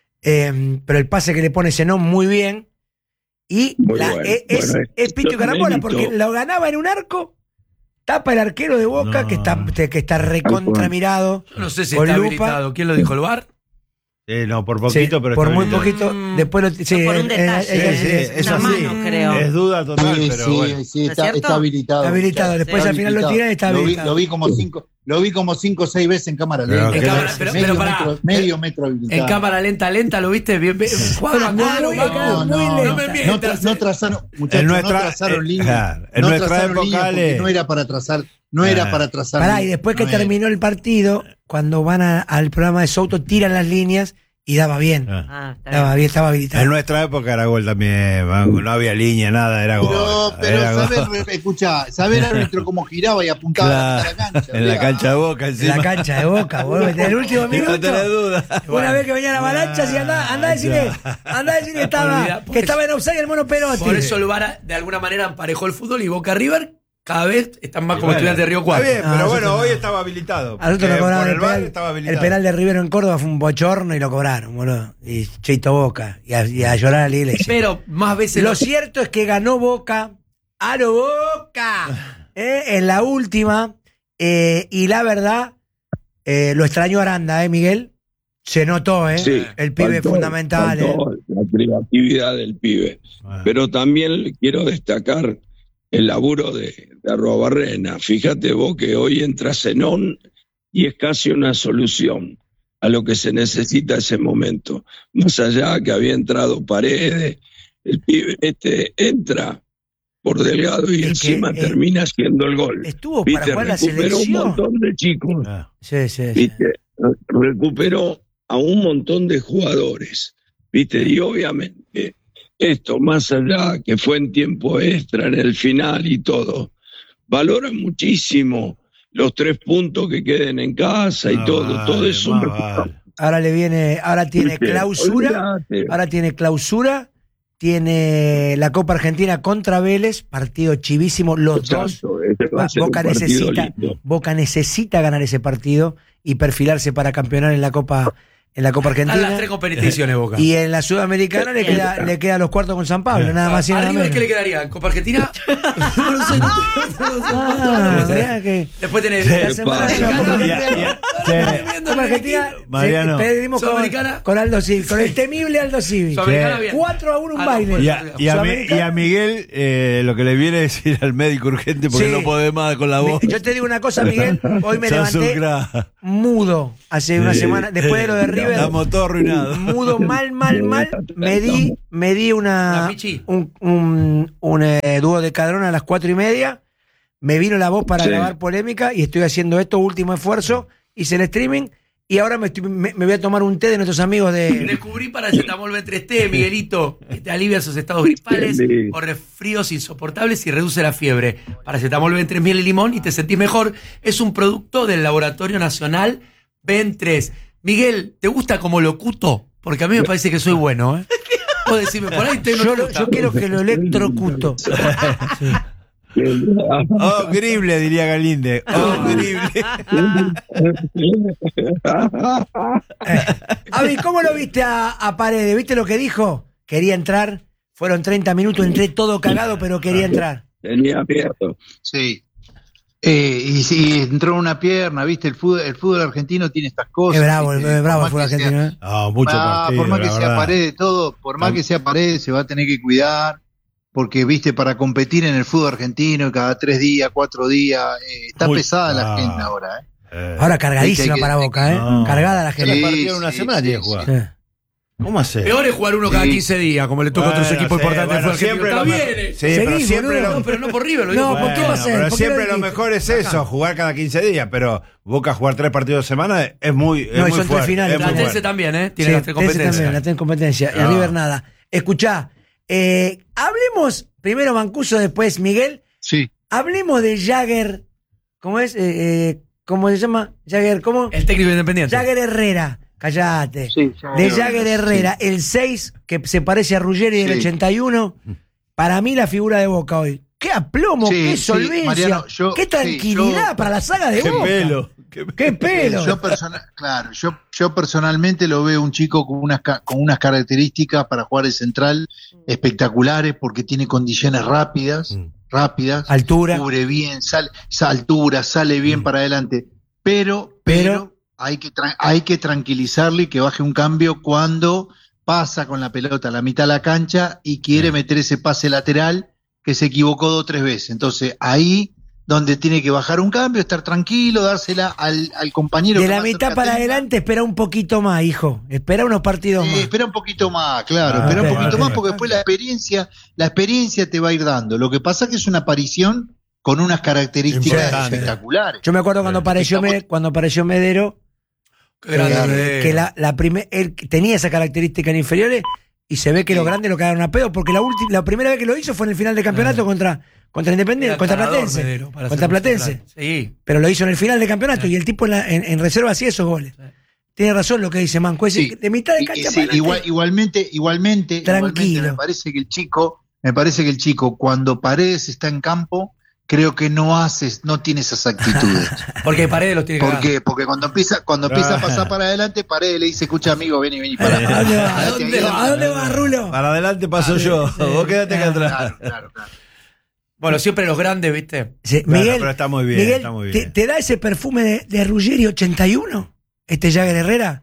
Speaker 1: Eh, pero el pase que le pone Zenón muy bien. Y
Speaker 9: Muy
Speaker 1: la-
Speaker 9: bueno.
Speaker 1: es, es,
Speaker 9: Bueno,
Speaker 1: es pito y
Speaker 9: esto
Speaker 1: carambola
Speaker 9: es
Speaker 1: porque
Speaker 9: mérito.
Speaker 1: lo ganaba en un arco, tapa el arquero de Boca
Speaker 4: No.
Speaker 1: que está, que está recontra mirado.
Speaker 3: Yo no sé si
Speaker 1: Con
Speaker 3: está
Speaker 1: lupa.
Speaker 3: habilitado. ¿Quién lo dijo? ¿El V A R?
Speaker 4: Sí, no, por poquito,
Speaker 1: Sí,
Speaker 4: pero
Speaker 1: por
Speaker 4: está
Speaker 1: muy
Speaker 4: habilitado.
Speaker 1: poquito.
Speaker 2: Mm,
Speaker 1: Después lo, sí,
Speaker 2: por un
Speaker 1: eh,
Speaker 2: detalle.
Speaker 1: eh,
Speaker 4: Sí, sí,
Speaker 1: eh,
Speaker 4: es
Speaker 2: Una
Speaker 4: así.
Speaker 2: mano, creo.
Speaker 4: Es duda total,
Speaker 12: Sí,
Speaker 4: pero
Speaker 12: sí,
Speaker 4: bueno.
Speaker 12: sí,
Speaker 2: ¿No es
Speaker 12: está,
Speaker 2: cierto?
Speaker 12: está habilitado.
Speaker 1: Está habilitado. Después al final lo tiran y está
Speaker 12: Lo vi,
Speaker 1: habilitado.
Speaker 12: lo vi como cinco, lo vi como cinco o seis veces en cámara
Speaker 4: Pero
Speaker 12: lenta.
Speaker 4: que
Speaker 3: cámara- pero-
Speaker 12: medio,
Speaker 3: pero pará.
Speaker 12: metro, medio metro habilitado.
Speaker 3: En cámara lenta, lenta, ¿lo viste? Bien, bien, cuadro a cuadro,
Speaker 1: muy-
Speaker 3: Paco.
Speaker 1: muy
Speaker 12: No, no,
Speaker 1: lenta.
Speaker 3: No me
Speaker 12: no,
Speaker 3: mientas.
Speaker 12: tra- no trazaron, muchachos,
Speaker 4: En nuestra-
Speaker 12: no trazaron
Speaker 4: eh,
Speaker 12: línea.
Speaker 4: claro, en
Speaker 12: no
Speaker 4: nuestra
Speaker 12: trazaron
Speaker 4: época,
Speaker 12: línea porque
Speaker 4: Ale.
Speaker 12: no era para trazar, no era
Speaker 4: Ah.
Speaker 12: para trazar.
Speaker 1: Pará,
Speaker 12: línea.
Speaker 1: y después que
Speaker 12: No era.
Speaker 1: terminó el partido, cuando van a- al programa de Souto, tiran las líneas y daba bien.
Speaker 4: Ah.
Speaker 2: Ah, está
Speaker 1: Daba
Speaker 2: bien.
Speaker 1: bien, estaba habilitado.
Speaker 4: En nuestra época era gol también, Manco, no había línea, nada, era gol.
Speaker 12: Pero, pero
Speaker 4: era gol.
Speaker 12: saber, escuchá, saber árbitro cómo giraba y apuntaba
Speaker 4: Claro,
Speaker 12: a la cancha.
Speaker 4: en la
Speaker 12: Mirá.
Speaker 4: cancha de Boca,
Speaker 1: En
Speaker 4: encima.
Speaker 1: la cancha de Boca, boludo. En el último
Speaker 4: No
Speaker 1: minuto.
Speaker 4: tenés duda.
Speaker 1: Una vez que venía la avalancha, sí, andá, andá a decirle, andá a decirle que estaba,
Speaker 3: Olvidá, por
Speaker 1: que
Speaker 3: eso-
Speaker 1: estaba en offside el mono Perotti.
Speaker 3: Por eso el V A R de alguna manera emparejó el fútbol y Boca River cada vez están más como
Speaker 4: Bueno,
Speaker 3: estudiantes de Río Cuarto.
Speaker 4: Está bien,
Speaker 1: Ah,
Speaker 4: pero
Speaker 1: nosotros
Speaker 4: bueno,
Speaker 1: no.
Speaker 4: hoy estaba habilitado.
Speaker 1: A nosotros
Speaker 4: porque
Speaker 1: nos cobraron
Speaker 4: por
Speaker 1: el
Speaker 4: el bar
Speaker 1: penal,
Speaker 4: estaba
Speaker 1: el
Speaker 4: habilitado.
Speaker 1: penal de Rivero en Córdoba fue un bochorno y lo cobraron, boludo. Y Cheito Boca. Y a, y a llorar a la iglesia.
Speaker 3: Pero más veces
Speaker 1: Lo
Speaker 3: lo-
Speaker 1: cierto es que ganó Boca. ¡A lo Boca! ¿Eh? En la última. eh, y la verdad, eh, lo extrañó Aranda, ¿eh, Miguel? Se notó, ¿eh?
Speaker 9: Sí,
Speaker 1: el pibe
Speaker 9: faltó-
Speaker 1: fundamental. ¿eh?
Speaker 9: faltó la creatividad del pibe.
Speaker 4: Ah.
Speaker 9: Pero también quiero destacar el laburo de, de Arruabarrena. Fíjate vos que hoy entra Zenón y es casi una solución a lo que se necesita ese momento. Más allá que había entrado Paredes, el pibe este entra por Delgado y
Speaker 1: Es que,
Speaker 9: encima
Speaker 1: eh,
Speaker 9: termina haciendo el gol.
Speaker 1: Estuvo para
Speaker 9: ¿Viste?
Speaker 1: jugar la
Speaker 9: Recuperó un
Speaker 1: selección.
Speaker 9: montón de chicos.
Speaker 4: Ah.
Speaker 1: Sí, sí, sí.
Speaker 9: ¿Viste? Recuperó a un montón de jugadores, ¿viste? Y obviamente esto, más allá que fue en tiempo extra, en el final y todo, valora muchísimo los tres puntos que queden en casa y
Speaker 4: Más
Speaker 9: todo,
Speaker 4: vale,
Speaker 9: todo eso.
Speaker 4: más
Speaker 9: me-
Speaker 4: vale.
Speaker 1: Ahora le viene, ahora tiene
Speaker 9: ¿Viste?
Speaker 1: clausura.
Speaker 9: Olvidate.
Speaker 1: Ahora tiene clausura. Tiene la Copa Argentina contra Vélez, partido chivísimo, los dos.
Speaker 9: Exacto, ese va a ser
Speaker 1: Boca
Speaker 9: un partido
Speaker 1: necesita,
Speaker 9: lindo.
Speaker 1: Boca necesita ganar ese partido y perfilarse para campeonar en la Copa en la Copa
Speaker 3: Están
Speaker 1: Argentina.
Speaker 3: las tres competiciones, Boca.
Speaker 1: Y en la Sudamericana le queda, le queda los cuartos con San Pablo, nada más y nada
Speaker 3: ¿A River
Speaker 1: menos.
Speaker 3: qué le quedaría? ¿En Copa Argentina? No lo sé, no sé, no lo sé.
Speaker 1: Ah, mirá que
Speaker 3: Después tenés
Speaker 1: la
Speaker 3: la
Speaker 1: semana
Speaker 3: Semana
Speaker 1: de la Copa
Speaker 4: Ya,
Speaker 1: Argentina.
Speaker 4: ya,
Speaker 1: Copa Argentina,
Speaker 4: Mariano.
Speaker 1: sí, perdimos con,
Speaker 3: Sudamericana.
Speaker 1: con Aldo Civi, con el temible Aldo Civi.
Speaker 3: Sudamericana bien.
Speaker 1: cuatro a uno un
Speaker 3: Ah, no,
Speaker 1: baile.
Speaker 4: Y a, y a Mi- y a Miguel eh, lo que le viene es ir al médico urgente porque
Speaker 1: Sí.
Speaker 4: no puede más con la voz.
Speaker 1: Yo te digo una cosa, Miguel, hoy me
Speaker 4: Sos un
Speaker 1: levanté
Speaker 4: crack.
Speaker 1: mudo hace una
Speaker 4: Sí.
Speaker 1: semana, después de lo de River.
Speaker 4: Estamos todos arruinados.
Speaker 1: Mudo mal, mal, mal. Me di, me di una,
Speaker 3: ¿La Pichi?
Speaker 1: un, un, un eh, dúo de Cadrón a las cuatro y media. Me vino la voz para
Speaker 9: Sí.
Speaker 1: grabar polémica y estoy haciendo esto, último esfuerzo. Hice el streaming y ahora me, estoy- me, me voy a tomar un té de nuestros amigos de.
Speaker 3: Descubrí paracetamol B tres T, Miguelito, que te alivia esos estados gripales
Speaker 9: Sí.
Speaker 3: o resfríos insoportables y reduce la fiebre. Paracetamol B tres miel y limón y te sentís mejor. Es un producto del Laboratorio Nacional B tres. Miguel, ¿te gusta como locuto? Porque a mí me parece que soy bueno, ¿eh? Vos decime, por ahí te no
Speaker 1: Yo,
Speaker 3: te
Speaker 1: lo-
Speaker 3: gusta.
Speaker 1: yo quiero que lo electrocuto.
Speaker 4: Horrible, diría Galinde. Horrible.
Speaker 1: Avi, ¿cómo lo viste a, a Paredes? ¿Viste lo que dijo? Quería entrar. Fueron treinta minutos, entré todo cagado, pero quería entrar.
Speaker 9: Tenía miedo.
Speaker 12: Sí. Eh, y sí, entró en una pierna, ¿viste? El fútbol, el fútbol argentino tiene estas cosas.
Speaker 1: Es bravo,
Speaker 12: ¿viste?
Speaker 1: es bravo
Speaker 12: Por
Speaker 1: el fútbol
Speaker 12: más que sea-
Speaker 1: argentino, ¿eh?
Speaker 4: No, mucho
Speaker 12: Ah,
Speaker 4: partido,
Speaker 12: por más que
Speaker 4: la
Speaker 12: sea
Speaker 4: verdad.
Speaker 12: Paredes, todo, por más que sea Paredes, se va a tener que cuidar, porque, viste, para competir en el fútbol argentino cada tres días, cuatro días, eh, está
Speaker 4: Muy-
Speaker 12: pesada la
Speaker 4: ah.
Speaker 12: agenda ahora, ¿eh?
Speaker 4: Eh,
Speaker 1: Ahora cargadísima
Speaker 12: Hay que-
Speaker 1: para Boca, ¿eh?
Speaker 4: No.
Speaker 1: Cargada la gente.
Speaker 12: Sí,
Speaker 4: partido en una
Speaker 12: sí,
Speaker 4: semana
Speaker 12: sí,
Speaker 4: tiene que
Speaker 12: sí.
Speaker 4: jugar.
Speaker 1: Sí.
Speaker 4: ¿Cómo hace?
Speaker 3: Peor es jugar uno cada
Speaker 12: Sí.
Speaker 3: quince días, como le toca a otros
Speaker 4: Bueno,
Speaker 3: equipos
Speaker 4: sí,
Speaker 3: importantes del
Speaker 4: bueno,
Speaker 3: fútbol argentino.
Speaker 4: siempre
Speaker 3: Está
Speaker 4: lo
Speaker 3: bien.
Speaker 4: mejor-
Speaker 3: eh.
Speaker 4: Sí, pero
Speaker 1: Seguí,
Speaker 4: siempre
Speaker 1: boludo.
Speaker 4: lo-
Speaker 3: No, pero no por River, lo
Speaker 1: No,
Speaker 3: digo.
Speaker 1: ¿por qué va a ser?
Speaker 4: Pero
Speaker 1: ¿Por qué
Speaker 4: siempre
Speaker 1: lo
Speaker 4: lo
Speaker 1: dijiste?
Speaker 4: mejor es eso, jugar cada quince días, pero Boca jugar tres partidos de semana es muy, es
Speaker 1: No, y
Speaker 4: muy
Speaker 1: son tres
Speaker 4: fuerte.
Speaker 1: finales.
Speaker 4: es muy
Speaker 3: Platense
Speaker 4: fuerte.
Speaker 3: también, ¿eh? Tiene
Speaker 1: Sí,
Speaker 3: las tres
Speaker 1: ese
Speaker 3: competencias.
Speaker 1: también, la tienen competencia. Y
Speaker 4: No.
Speaker 1: River nada. Escuchá, eh, hablemos, primero Mancuso, después Miguel,
Speaker 12: Sí.
Speaker 1: hablemos de Jagger, ¿cómo es? Eh, eh, ¿Cómo se llama? Jagger, ¿cómo?
Speaker 3: El técnico independiente.
Speaker 1: Jagger Herrera, callate.
Speaker 12: Sí,
Speaker 1: De Jagger Herrera, el seis, que se parece a Ruggeri del
Speaker 12: Sí.
Speaker 1: ochenta y uno, para mí la figura de Boca hoy. ¡Qué aplomo,
Speaker 12: Sí,
Speaker 1: qué
Speaker 12: sí,
Speaker 1: solvencia!
Speaker 12: Mariano, yo-
Speaker 1: ¡Qué
Speaker 12: sí,
Speaker 1: tranquilidad
Speaker 12: yo-
Speaker 1: para la saga de
Speaker 4: Qué
Speaker 1: Boca!
Speaker 4: pelo. Qué,
Speaker 1: ¡Qué pelo!
Speaker 12: Yo persona- claro, yo, yo personalmente lo veo un chico con unas, ca- con unas características para jugar de central espectaculares porque tiene condiciones rápidas,
Speaker 4: Mm.
Speaker 12: rápidas,
Speaker 1: Altura.
Speaker 12: cubre bien, sale, esa altura, sale bien
Speaker 4: Mm.
Speaker 12: para adelante, pero,
Speaker 1: Pero-
Speaker 12: pero, hay que tra- hay que tranquilizarle y que baje un cambio cuando pasa con la pelota a la mitad de la cancha y quiere meter ese pase lateral que se equivocó dos o tres veces. Entonces ahí donde tiene que bajar un cambio, estar tranquilo, dársela al, al compañero.
Speaker 1: De
Speaker 12: que
Speaker 1: la
Speaker 12: más
Speaker 1: mitad
Speaker 12: cerca
Speaker 1: para
Speaker 12: tenga.
Speaker 1: adelante, espera un poquito más, hijo. Espera unos partidos
Speaker 12: Eh,
Speaker 1: más.
Speaker 12: espera un poquito más, claro,
Speaker 1: Ah,
Speaker 12: espera
Speaker 1: ok,
Speaker 12: un poquito
Speaker 1: ok.
Speaker 12: más porque después la experiencia, la experiencia te va a ir dando. Lo que pasa es que es una aparición con unas características
Speaker 4: Importante.
Speaker 12: espectaculares.
Speaker 1: Yo me acuerdo cuando apareció,
Speaker 12: Estamos-
Speaker 1: Me- cuando apareció Medero,
Speaker 3: Qué grande,
Speaker 1: eh,
Speaker 3: Medero.
Speaker 1: que la, la primer, él tenía esa característica en inferiores y se ve que los grandes lo cagaron a pedo porque la, última, la primera vez que lo hizo fue en el final de campeonato contra, contra Independiente,
Speaker 3: Era
Speaker 1: contra
Speaker 3: ganador,
Speaker 1: Platense.
Speaker 3: Medero, para
Speaker 1: Contra
Speaker 3: ser
Speaker 1: Platense.
Speaker 3: central. Sí.
Speaker 1: Pero lo hizo en el final de campeonato y el tipo en, la- en- en reserva hacía esos goles. Tiene razón lo que dice Manco. es
Speaker 12: Sí.
Speaker 1: de mitad de
Speaker 12: Y-
Speaker 1: cancha
Speaker 12: y
Speaker 1: para
Speaker 12: sí,
Speaker 1: adelante.
Speaker 12: igual- igualmente, igualmente,
Speaker 1: Tranquilo.
Speaker 12: igualmente me parece que el chico, me parece que el chico, cuando Paredes está en campo, creo que no hace, no tiene esas actitudes.
Speaker 3: Porque Paredes los tiene que
Speaker 12: ¿Por
Speaker 3: ganar.
Speaker 12: qué? Porque cuando empieza, cuando empieza a pasar para adelante, Paredes le dice, escucha amigo, vení, vení para
Speaker 1: ¿A dónde va? ¿A
Speaker 12: Quédate
Speaker 1: dónde
Speaker 12: ahí,
Speaker 1: va? ¿A dónde va, Rulo?
Speaker 4: Para adelante paso yo. Vos quédate acá atrás.
Speaker 12: Claro, claro, claro.
Speaker 3: Bueno, siempre los grandes, ¿viste?
Speaker 1: Sí,
Speaker 4: Claro,
Speaker 1: Miguel,
Speaker 4: pero está muy bien,
Speaker 1: Miguel,
Speaker 4: está muy
Speaker 1: ¿te,
Speaker 4: bien.
Speaker 1: te da ese perfume de, de Ruggeri ochenta y uno? ¿Este Jagger Herrera?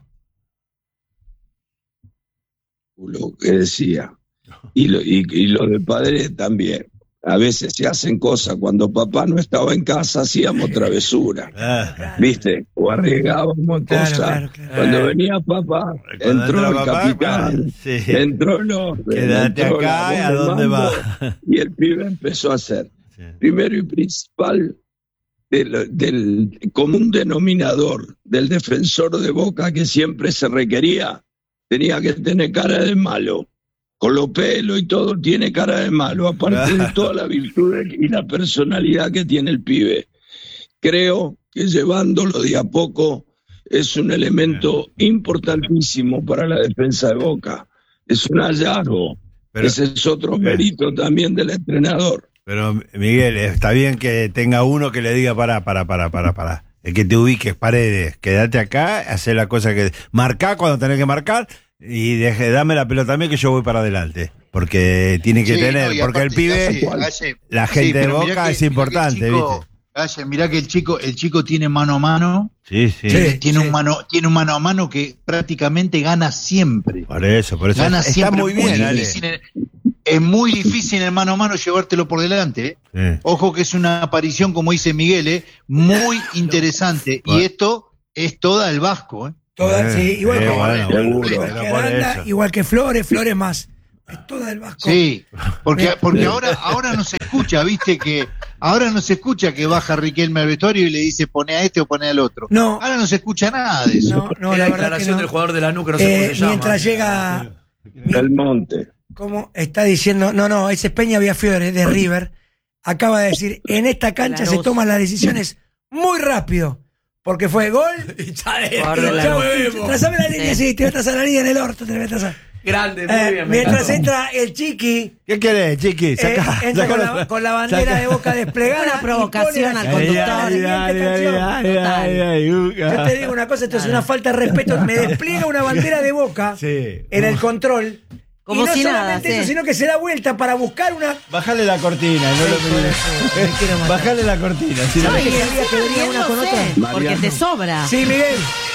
Speaker 9: Lo que decía. Y lo, y, y lo de padre también. A veces se hacen cosas. Cuando papá no estaba en casa, hacíamos travesura.
Speaker 4: Ah,
Speaker 9: ¿Viste? O arriesgábamos
Speaker 1: Claro,
Speaker 9: cosas.
Speaker 1: claro, claro.
Speaker 9: Cuando venía papá,
Speaker 4: Cuando
Speaker 9: entró
Speaker 4: entra
Speaker 9: el
Speaker 4: papá,
Speaker 9: capitán,
Speaker 4: bueno, sí.
Speaker 9: entró el orden,
Speaker 4: Quédate
Speaker 9: entró
Speaker 4: acá,
Speaker 9: la voz
Speaker 4: ¿a
Speaker 9: del
Speaker 4: dónde
Speaker 9: mando,
Speaker 4: va?
Speaker 9: Y el pibe empezó a hacer.
Speaker 4: Sí.
Speaker 9: Primero y principal, del, del común denominador del defensor de Boca que siempre se requería, tenía que tener cara de malo. Con los pelos y todo tiene cara de malo, aparte de toda la virtud y la personalidad que tiene el pibe. Creo que llevándolo de a poco es un elemento importantísimo para la defensa de Boca. Es un hallazgo.
Speaker 4: Pero-
Speaker 9: Ese es otro mérito también del entrenador.
Speaker 4: Pero, Miguel, está bien que tenga uno que le diga para, para, para, para, para. que te ubiques, Paredes, quédate acá, hacer la cosa que... Marcá cuando tenés que marcar y deje, dame la pelota a mí que yo voy para adelante. Porque tiene que
Speaker 12: Sí,
Speaker 4: tener,
Speaker 12: no, y
Speaker 4: porque el
Speaker 12: aparte,
Speaker 4: pibe,
Speaker 12: Galle, Galle,
Speaker 4: la
Speaker 12: sí,
Speaker 4: gente de
Speaker 12: pero mirá
Speaker 4: Boca
Speaker 12: que-
Speaker 4: es
Speaker 12: mirá que el
Speaker 4: importante,
Speaker 12: chico-
Speaker 4: ¿viste?
Speaker 12: Galle, mirá que el chico, el chico tiene mano a mano.
Speaker 4: Sí, sí.
Speaker 12: Tiene,
Speaker 1: Sí,
Speaker 12: tiene
Speaker 1: sí.
Speaker 12: un mano, tiene un mano a mano que prácticamente gana siempre.
Speaker 4: Por eso, por eso.
Speaker 12: Gana
Speaker 4: Está
Speaker 12: siempre.
Speaker 4: muy bien, Ale.
Speaker 12: difícil en- es muy difícil en el mano a mano llevártelo por delante. ¿eh?
Speaker 4: Sí.
Speaker 12: Ojo que es una aparición, como dice Miguel, ¿eh? muy interesante. Y esto es toda el Vasco. ¿eh?
Speaker 1: Toda,
Speaker 4: Eh,
Speaker 1: sí, igual
Speaker 4: eh,
Speaker 1: que,
Speaker 4: bueno,
Speaker 1: igual
Speaker 9: seguro.
Speaker 1: que
Speaker 4: Pero por
Speaker 1: Aranda,
Speaker 4: eso.
Speaker 1: igual que Flores, Flores más. Es toda el Vasco.
Speaker 12: Sí, porque, porque ahora, ahora no se escucha, viste que ahora no se escucha que baja Riquelme al vestuario y le dice pone a este o pone al otro.
Speaker 1: No.
Speaker 12: Ahora no se escucha nada de eso.
Speaker 1: No, no,
Speaker 3: Es
Speaker 1: la
Speaker 3: la
Speaker 1: verdad que
Speaker 3: declaración
Speaker 1: no.
Speaker 3: del jugador de la nuca, no sé
Speaker 1: Eh,
Speaker 3: cómo se llama.
Speaker 1: mientras llega,
Speaker 9: Del Monte.
Speaker 1: como está diciendo, no, no, ese es Peña Villafiore de River, acaba de decir, en esta cancha se
Speaker 2: Lanús.
Speaker 1: toman las decisiones muy rápido, porque fue gol.
Speaker 3: Y ya es,
Speaker 2: Por
Speaker 3: que
Speaker 2: de
Speaker 3: lo
Speaker 2: la
Speaker 1: Chau,
Speaker 3: movemos.
Speaker 1: trazame la línea,
Speaker 2: Sí.
Speaker 1: sí, te voy a trazar la línea en el orto, te voy a trazar.
Speaker 3: Grande, muy
Speaker 1: Eh,
Speaker 3: bien. me
Speaker 1: mientras
Speaker 3: encantó.
Speaker 1: entra el Chiqui,
Speaker 4: ¿Qué querés, chiqui?
Speaker 1: eh,
Speaker 4: Sacá,
Speaker 1: entra
Speaker 4: sacá
Speaker 1: con
Speaker 4: la-
Speaker 1: la, con la bandera
Speaker 4: saca-
Speaker 1: de Boca desplegada.
Speaker 2: Una
Speaker 1: y
Speaker 2: provocación
Speaker 1: pone
Speaker 2: al
Speaker 1: la-
Speaker 2: conductor.
Speaker 1: la siguiente canción.
Speaker 2: Total.
Speaker 1: Yo te digo una cosa, esto es una falta de respeto. Me despliega una bandera de Boca
Speaker 4: Sí.
Speaker 1: en el control.
Speaker 2: Como
Speaker 1: y no
Speaker 2: si nada,
Speaker 1: solamente eso,
Speaker 2: sí.
Speaker 1: sino que se da vuelta para buscar una.
Speaker 4: Bajale la cortina, no lo Bajale la cortina. Si no-
Speaker 1: ¿Sabes
Speaker 2: Ay,
Speaker 1: que
Speaker 2: encima
Speaker 1: sabía que venía una con
Speaker 2: riéndose,
Speaker 1: otra?
Speaker 2: porque
Speaker 9: Mariano.
Speaker 2: te sobra.
Speaker 1: Sí, Miguel.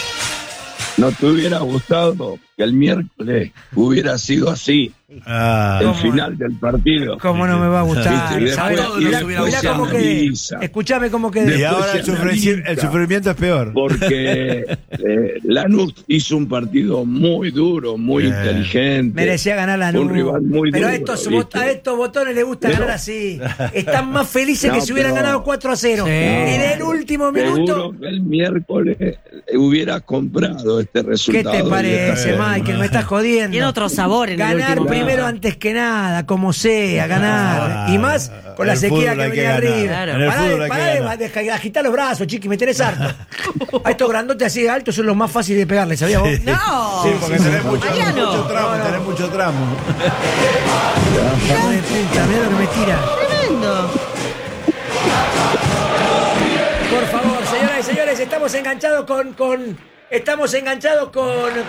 Speaker 9: ¿No te hubiera gustado que el miércoles hubiera sido así,
Speaker 4: Ah,
Speaker 9: el
Speaker 1: ¿Cómo?
Speaker 9: final del partido?
Speaker 1: ¿Cómo no me va a gustar?
Speaker 9: Viste, y
Speaker 1: ¿Sabes?
Speaker 9: después-
Speaker 3: y
Speaker 1: Mirá,
Speaker 3: después
Speaker 1: mirá
Speaker 3: se
Speaker 1: cómo quedé.
Speaker 9: analiza.
Speaker 1: Escuchame cómo
Speaker 4: y
Speaker 1: quedé.
Speaker 9: Después
Speaker 4: ahora el,
Speaker 9: se
Speaker 4: sufrimiento- el
Speaker 9: analiza.
Speaker 4: sufrimiento es peor.
Speaker 9: Porque eh, Lanús hizo un partido muy duro, muy
Speaker 4: Bien.
Speaker 9: inteligente.
Speaker 1: Merecía ganar la
Speaker 9: Un rival muy
Speaker 1: Pero a
Speaker 9: duro,
Speaker 1: estos,
Speaker 9: ¿viste?
Speaker 1: a estos botones les gusta
Speaker 9: Pero-
Speaker 1: ganar así. Están más felices
Speaker 9: No,
Speaker 1: que si hubieran
Speaker 9: pero-
Speaker 1: ganado cuatro a cero.
Speaker 3: Sí.
Speaker 1: En el último minuto.
Speaker 9: Seguro que el miércoles hubiera comprado este
Speaker 1: ¿Qué
Speaker 9: resultado.
Speaker 1: te
Speaker 9: y
Speaker 1: parece,
Speaker 9: esta-
Speaker 1: Michael? Me estás jodiendo.
Speaker 2: Tiene otro sabor en el
Speaker 1: Ganar
Speaker 2: último
Speaker 1: primero
Speaker 2: minuto.
Speaker 1: antes que nada, como sea, ganar.
Speaker 4: Ah,
Speaker 1: y más con la
Speaker 4: el
Speaker 1: sequía
Speaker 4: fútbol
Speaker 1: que
Speaker 4: hay que
Speaker 1: venía
Speaker 4: ganar.
Speaker 1: arriba.
Speaker 2: Claro.
Speaker 4: En el
Speaker 1: Pará
Speaker 4: fútbol
Speaker 1: de,
Speaker 4: hay que
Speaker 1: pará de-
Speaker 4: ganar.
Speaker 1: de- de agitar los brazos, chiqui, me tenés harto. A estos grandotes así de altos son los más fáciles de pegarle, ¿sabías vos?
Speaker 2: No.
Speaker 4: Sí, porque tenés mucho,
Speaker 2: Mariano.
Speaker 4: mucho tramo, tenés mucho tramo.
Speaker 1: Hijo de puta, mirá lo que me tira.
Speaker 2: Tremendo.
Speaker 1: Por favor, señoras y señores, estamos enganchados con, con estamos enganchados con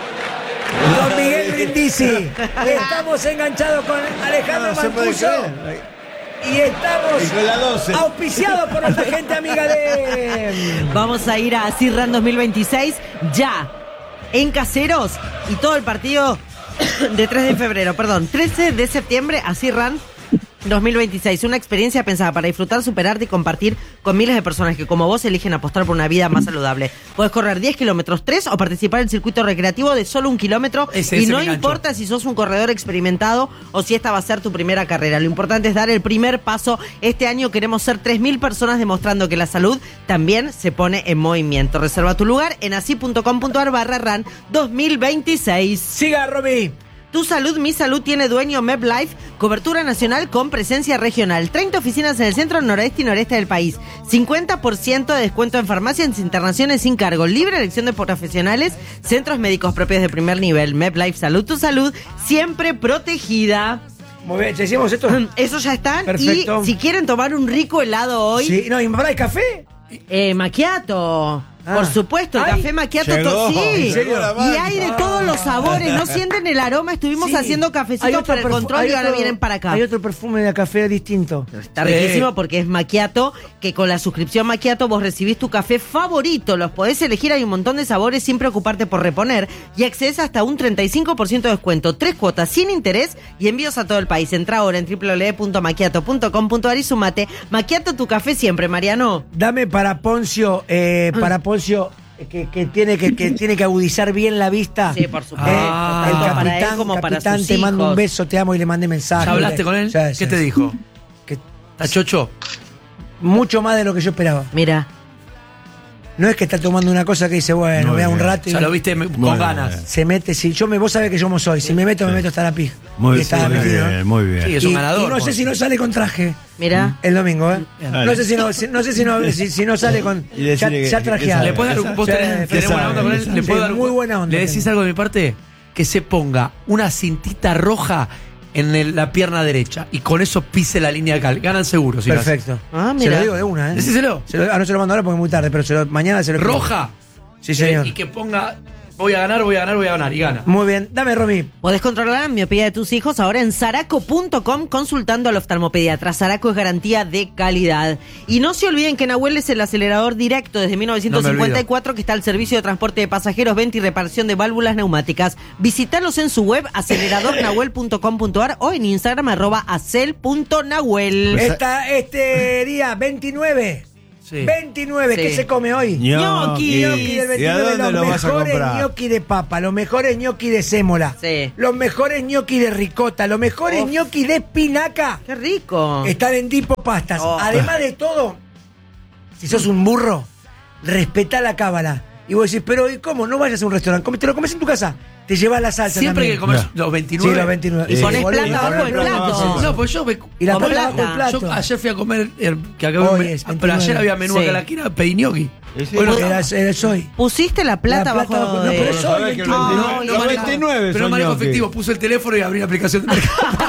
Speaker 1: con Miguel Brindisi. Estamos enganchados con Alejandro
Speaker 4: No, se puede
Speaker 1: Mancuso.
Speaker 4: creer.
Speaker 1: Y estamos
Speaker 4: Y con la doce.
Speaker 1: auspiciados por nuestra gente amiga de
Speaker 2: Vamos a ir a Cirran dos mil veintiséis ya en Caseros y todo el partido de tres de febrero, perdón, trece de septiembre a Cirran dos mil veintiséis. Una experiencia pensada para disfrutar, superarte y compartir con miles de personas que como vos eligen apostar por una vida más saludable. Podés correr diez kilómetros, tres o participar en el circuito recreativo de solo un kilómetro
Speaker 3: Ese-
Speaker 2: y
Speaker 3: ese
Speaker 2: no
Speaker 3: me enganchó.
Speaker 2: importa si sos un corredor experimentado o si esta va a ser tu primera carrera. Lo importante es dar el primer paso. Este año queremos ser tres mil personas demostrando que la salud también se pone en movimiento. Reserva tu lugar en así.com.ar barra RAN dos mil veintiséis.
Speaker 1: Siga, Romy.
Speaker 2: Tu salud, mi salud tiene dueño MedLife, cobertura nacional con presencia regional. treinta oficinas en el centro, noroeste y noreste del país. cincuenta por ciento de descuento en farmacias internaciones sin cargo. Libre elección de profesionales, centros médicos propios de primer nivel. MedLife Salud, tu salud siempre protegida.
Speaker 1: Muy bien, ¿te decimos esto?
Speaker 2: Eso ya están.
Speaker 1: Perfecto.
Speaker 2: Y si quieren tomar un rico helado hoy,
Speaker 1: Sí, no, ¿y me hay café?
Speaker 2: eh, macchiato.
Speaker 1: Ah.
Speaker 2: Por supuesto, el
Speaker 1: Ay,
Speaker 2: café macchiato,
Speaker 4: llegó,
Speaker 2: to- sí.
Speaker 4: llegó la
Speaker 2: Y
Speaker 4: máquina.
Speaker 2: hay de todos los sabores, ¿no sienten el aroma? Estuvimos
Speaker 1: Sí.
Speaker 2: haciendo
Speaker 1: Hay
Speaker 2: cafecitos
Speaker 1: otro
Speaker 2: para el
Speaker 1: perfu-
Speaker 2: control
Speaker 1: hay
Speaker 2: y ahora
Speaker 1: otro-
Speaker 2: vienen para acá.
Speaker 1: Hay otro perfume de café distinto.
Speaker 2: Está riquísimo porque es macchiato, que con la suscripción macchiato vos recibís tu café favorito. Los podés elegir, hay un montón de sabores sin preocuparte por reponer y accedes hasta un treinta y cinco por ciento de descuento, tres cuotas sin interés y envíos a todo el país. Entra ahora en doble u doble u doble u punto macchiato punto com punto ar y sumate. Macchiato, tu café siempre, Mariano.
Speaker 1: Dame para Poncio, eh, para Poncio que, que tiene que, que tiene que agudizar bien la vista.
Speaker 2: Sí, por supuesto.
Speaker 1: Eh,
Speaker 3: Ah.
Speaker 1: el
Speaker 2: Tanto
Speaker 1: capitán,
Speaker 2: para él como para
Speaker 1: capitán,
Speaker 2: sus
Speaker 1: te mando un
Speaker 2: hijos.
Speaker 1: beso, te amo y le mandé mensaje.
Speaker 3: ¿Ya hablaste con él?
Speaker 1: Sí,
Speaker 3: ¿Qué
Speaker 1: sí,
Speaker 3: te
Speaker 1: sí.
Speaker 3: dijo?
Speaker 1: Que
Speaker 3: ¿Está chocho?
Speaker 1: mucho más de lo que yo esperaba.
Speaker 2: Mira.
Speaker 1: No es que está tomando una cosa que dice, bueno,
Speaker 4: Muy
Speaker 1: vea un
Speaker 4: bien.
Speaker 1: rato y
Speaker 3: Ya lo viste me- con
Speaker 4: Muy
Speaker 3: ganas.
Speaker 4: bien.
Speaker 1: se mete. Si yo me, vos sabés que yo como soy. Si me meto, me meto hasta la pija.
Speaker 4: Muy,
Speaker 1: Y estaba
Speaker 4: muy
Speaker 1: metido.
Speaker 4: bien, muy bien.
Speaker 3: Sí, es
Speaker 1: Y,
Speaker 3: un ganador.
Speaker 1: y no sé
Speaker 3: Ponce.
Speaker 1: si no sale con traje
Speaker 2: Mira.
Speaker 1: el domingo, ¿eh?
Speaker 4: Dale.
Speaker 1: No sé si no, si- no sé si no, si, si no sale con
Speaker 4: Y
Speaker 1: ya,
Speaker 4: decirle que-
Speaker 1: ya
Speaker 4: que
Speaker 1: trajeado.
Speaker 3: ¿Le puedes dar un, vos
Speaker 1: Sí,
Speaker 3: tenés,
Speaker 1: sí,
Speaker 3: tenés
Speaker 1: sí,
Speaker 3: buena onda con él?
Speaker 1: sí,
Speaker 3: ¿Le
Speaker 1: sí,
Speaker 3: puedo dar un-
Speaker 1: muy buena onda
Speaker 3: ¿Le decís
Speaker 1: tengo.
Speaker 3: algo de mi parte? Que se ponga una cintita roja en el- la pierna derecha y con eso pise la línea de cal. Ganan seguro. Si lo hacen.
Speaker 1: Perfecto.
Speaker 2: Ah,
Speaker 1: Se lo
Speaker 2: mira.
Speaker 1: digo de una, ¿eh?
Speaker 3: Decíselo.
Speaker 1: Se lo- ah, no se lo mando ahora porque es muy tarde, pero se lo- mañana se lo escribo.
Speaker 3: Roja.
Speaker 1: Sí, señor.
Speaker 3: Eh, y que ponga, voy a ganar, voy a ganar, voy a ganar. Y gana.
Speaker 1: Muy bien. Dame, Romy.
Speaker 2: Podés controlar la miopía de tus hijos ahora en Saraco punto com consultando al oftalmopediatra. Saraco es garantía de calidad. Y no se olviden que Nahuel es el acelerador directo desde mil novecientos cincuenta y cuatro que está al servicio de transporte de pasajeros, venta y reparación de válvulas neumáticas. Visítalos en su web acelerador nahuel punto com punto a r o en Instagram arroba acel punto nahuel.
Speaker 1: Esta, este día veintinueve.
Speaker 3: Sí.
Speaker 1: veintinueve,
Speaker 2: Sí.
Speaker 1: ¿qué se come hoy?
Speaker 2: Ñoqui.
Speaker 1: Ñoqui del
Speaker 4: ¿Y a
Speaker 1: veintinueve,
Speaker 4: dónde
Speaker 1: los
Speaker 4: lo vas a
Speaker 1: mejores
Speaker 4: comprar?
Speaker 1: ñoqui de papa, los mejores ñoqui de sémola,
Speaker 2: Sí.
Speaker 1: los mejores ñoqui de ricota, los mejores
Speaker 2: Uf.
Speaker 1: ñoqui de espinaca.
Speaker 2: ¡Qué rico!
Speaker 1: Están en Tipo Pastas.
Speaker 2: Oh.
Speaker 1: Además de todo, si sos un burro, respetá la cábala. Y vos decís, pero ¿y cómo? No vayas a un restaurante, come- te lo comes en tu casa. Te llevas la salsa
Speaker 3: Siempre
Speaker 1: también.
Speaker 3: que comes
Speaker 4: No.
Speaker 3: los veintinueve.
Speaker 1: Sí, los veintinueve.
Speaker 2: Y
Speaker 1: Sí,
Speaker 2: ponés
Speaker 1: boludo,
Speaker 2: plata
Speaker 1: y
Speaker 2: abajo
Speaker 1: ponés
Speaker 2: del
Speaker 1: plata,
Speaker 2: plato.
Speaker 1: sí, sí.
Speaker 3: No, pues yo me.
Speaker 1: Y la
Speaker 2: Con
Speaker 1: plata bajo el
Speaker 2: plata.
Speaker 1: plato.
Speaker 3: Yo ayer fui a comer, eh, que acá
Speaker 1: Hoy
Speaker 3: me-
Speaker 1: es
Speaker 3: pero
Speaker 1: veintinueve.
Speaker 3: ayer había menú
Speaker 2: Sí.
Speaker 3: acá en la esquina, pedí gnocchi.
Speaker 4: Sí.
Speaker 3: Bueno,
Speaker 1: Era, era soy.
Speaker 2: Pusiste la plata,
Speaker 1: La plata
Speaker 2: abajo
Speaker 1: abajo- no,
Speaker 2: de...
Speaker 1: pero eso-
Speaker 4: Sabés que el
Speaker 1: Ay,
Speaker 4: veintinueve
Speaker 3: no
Speaker 4: los
Speaker 3: manejo-
Speaker 4: veintinueve
Speaker 3: pero no
Speaker 4: son
Speaker 3: manejo
Speaker 4: ñoqui.
Speaker 3: efectivo, puse el teléfono y abrí la aplicación de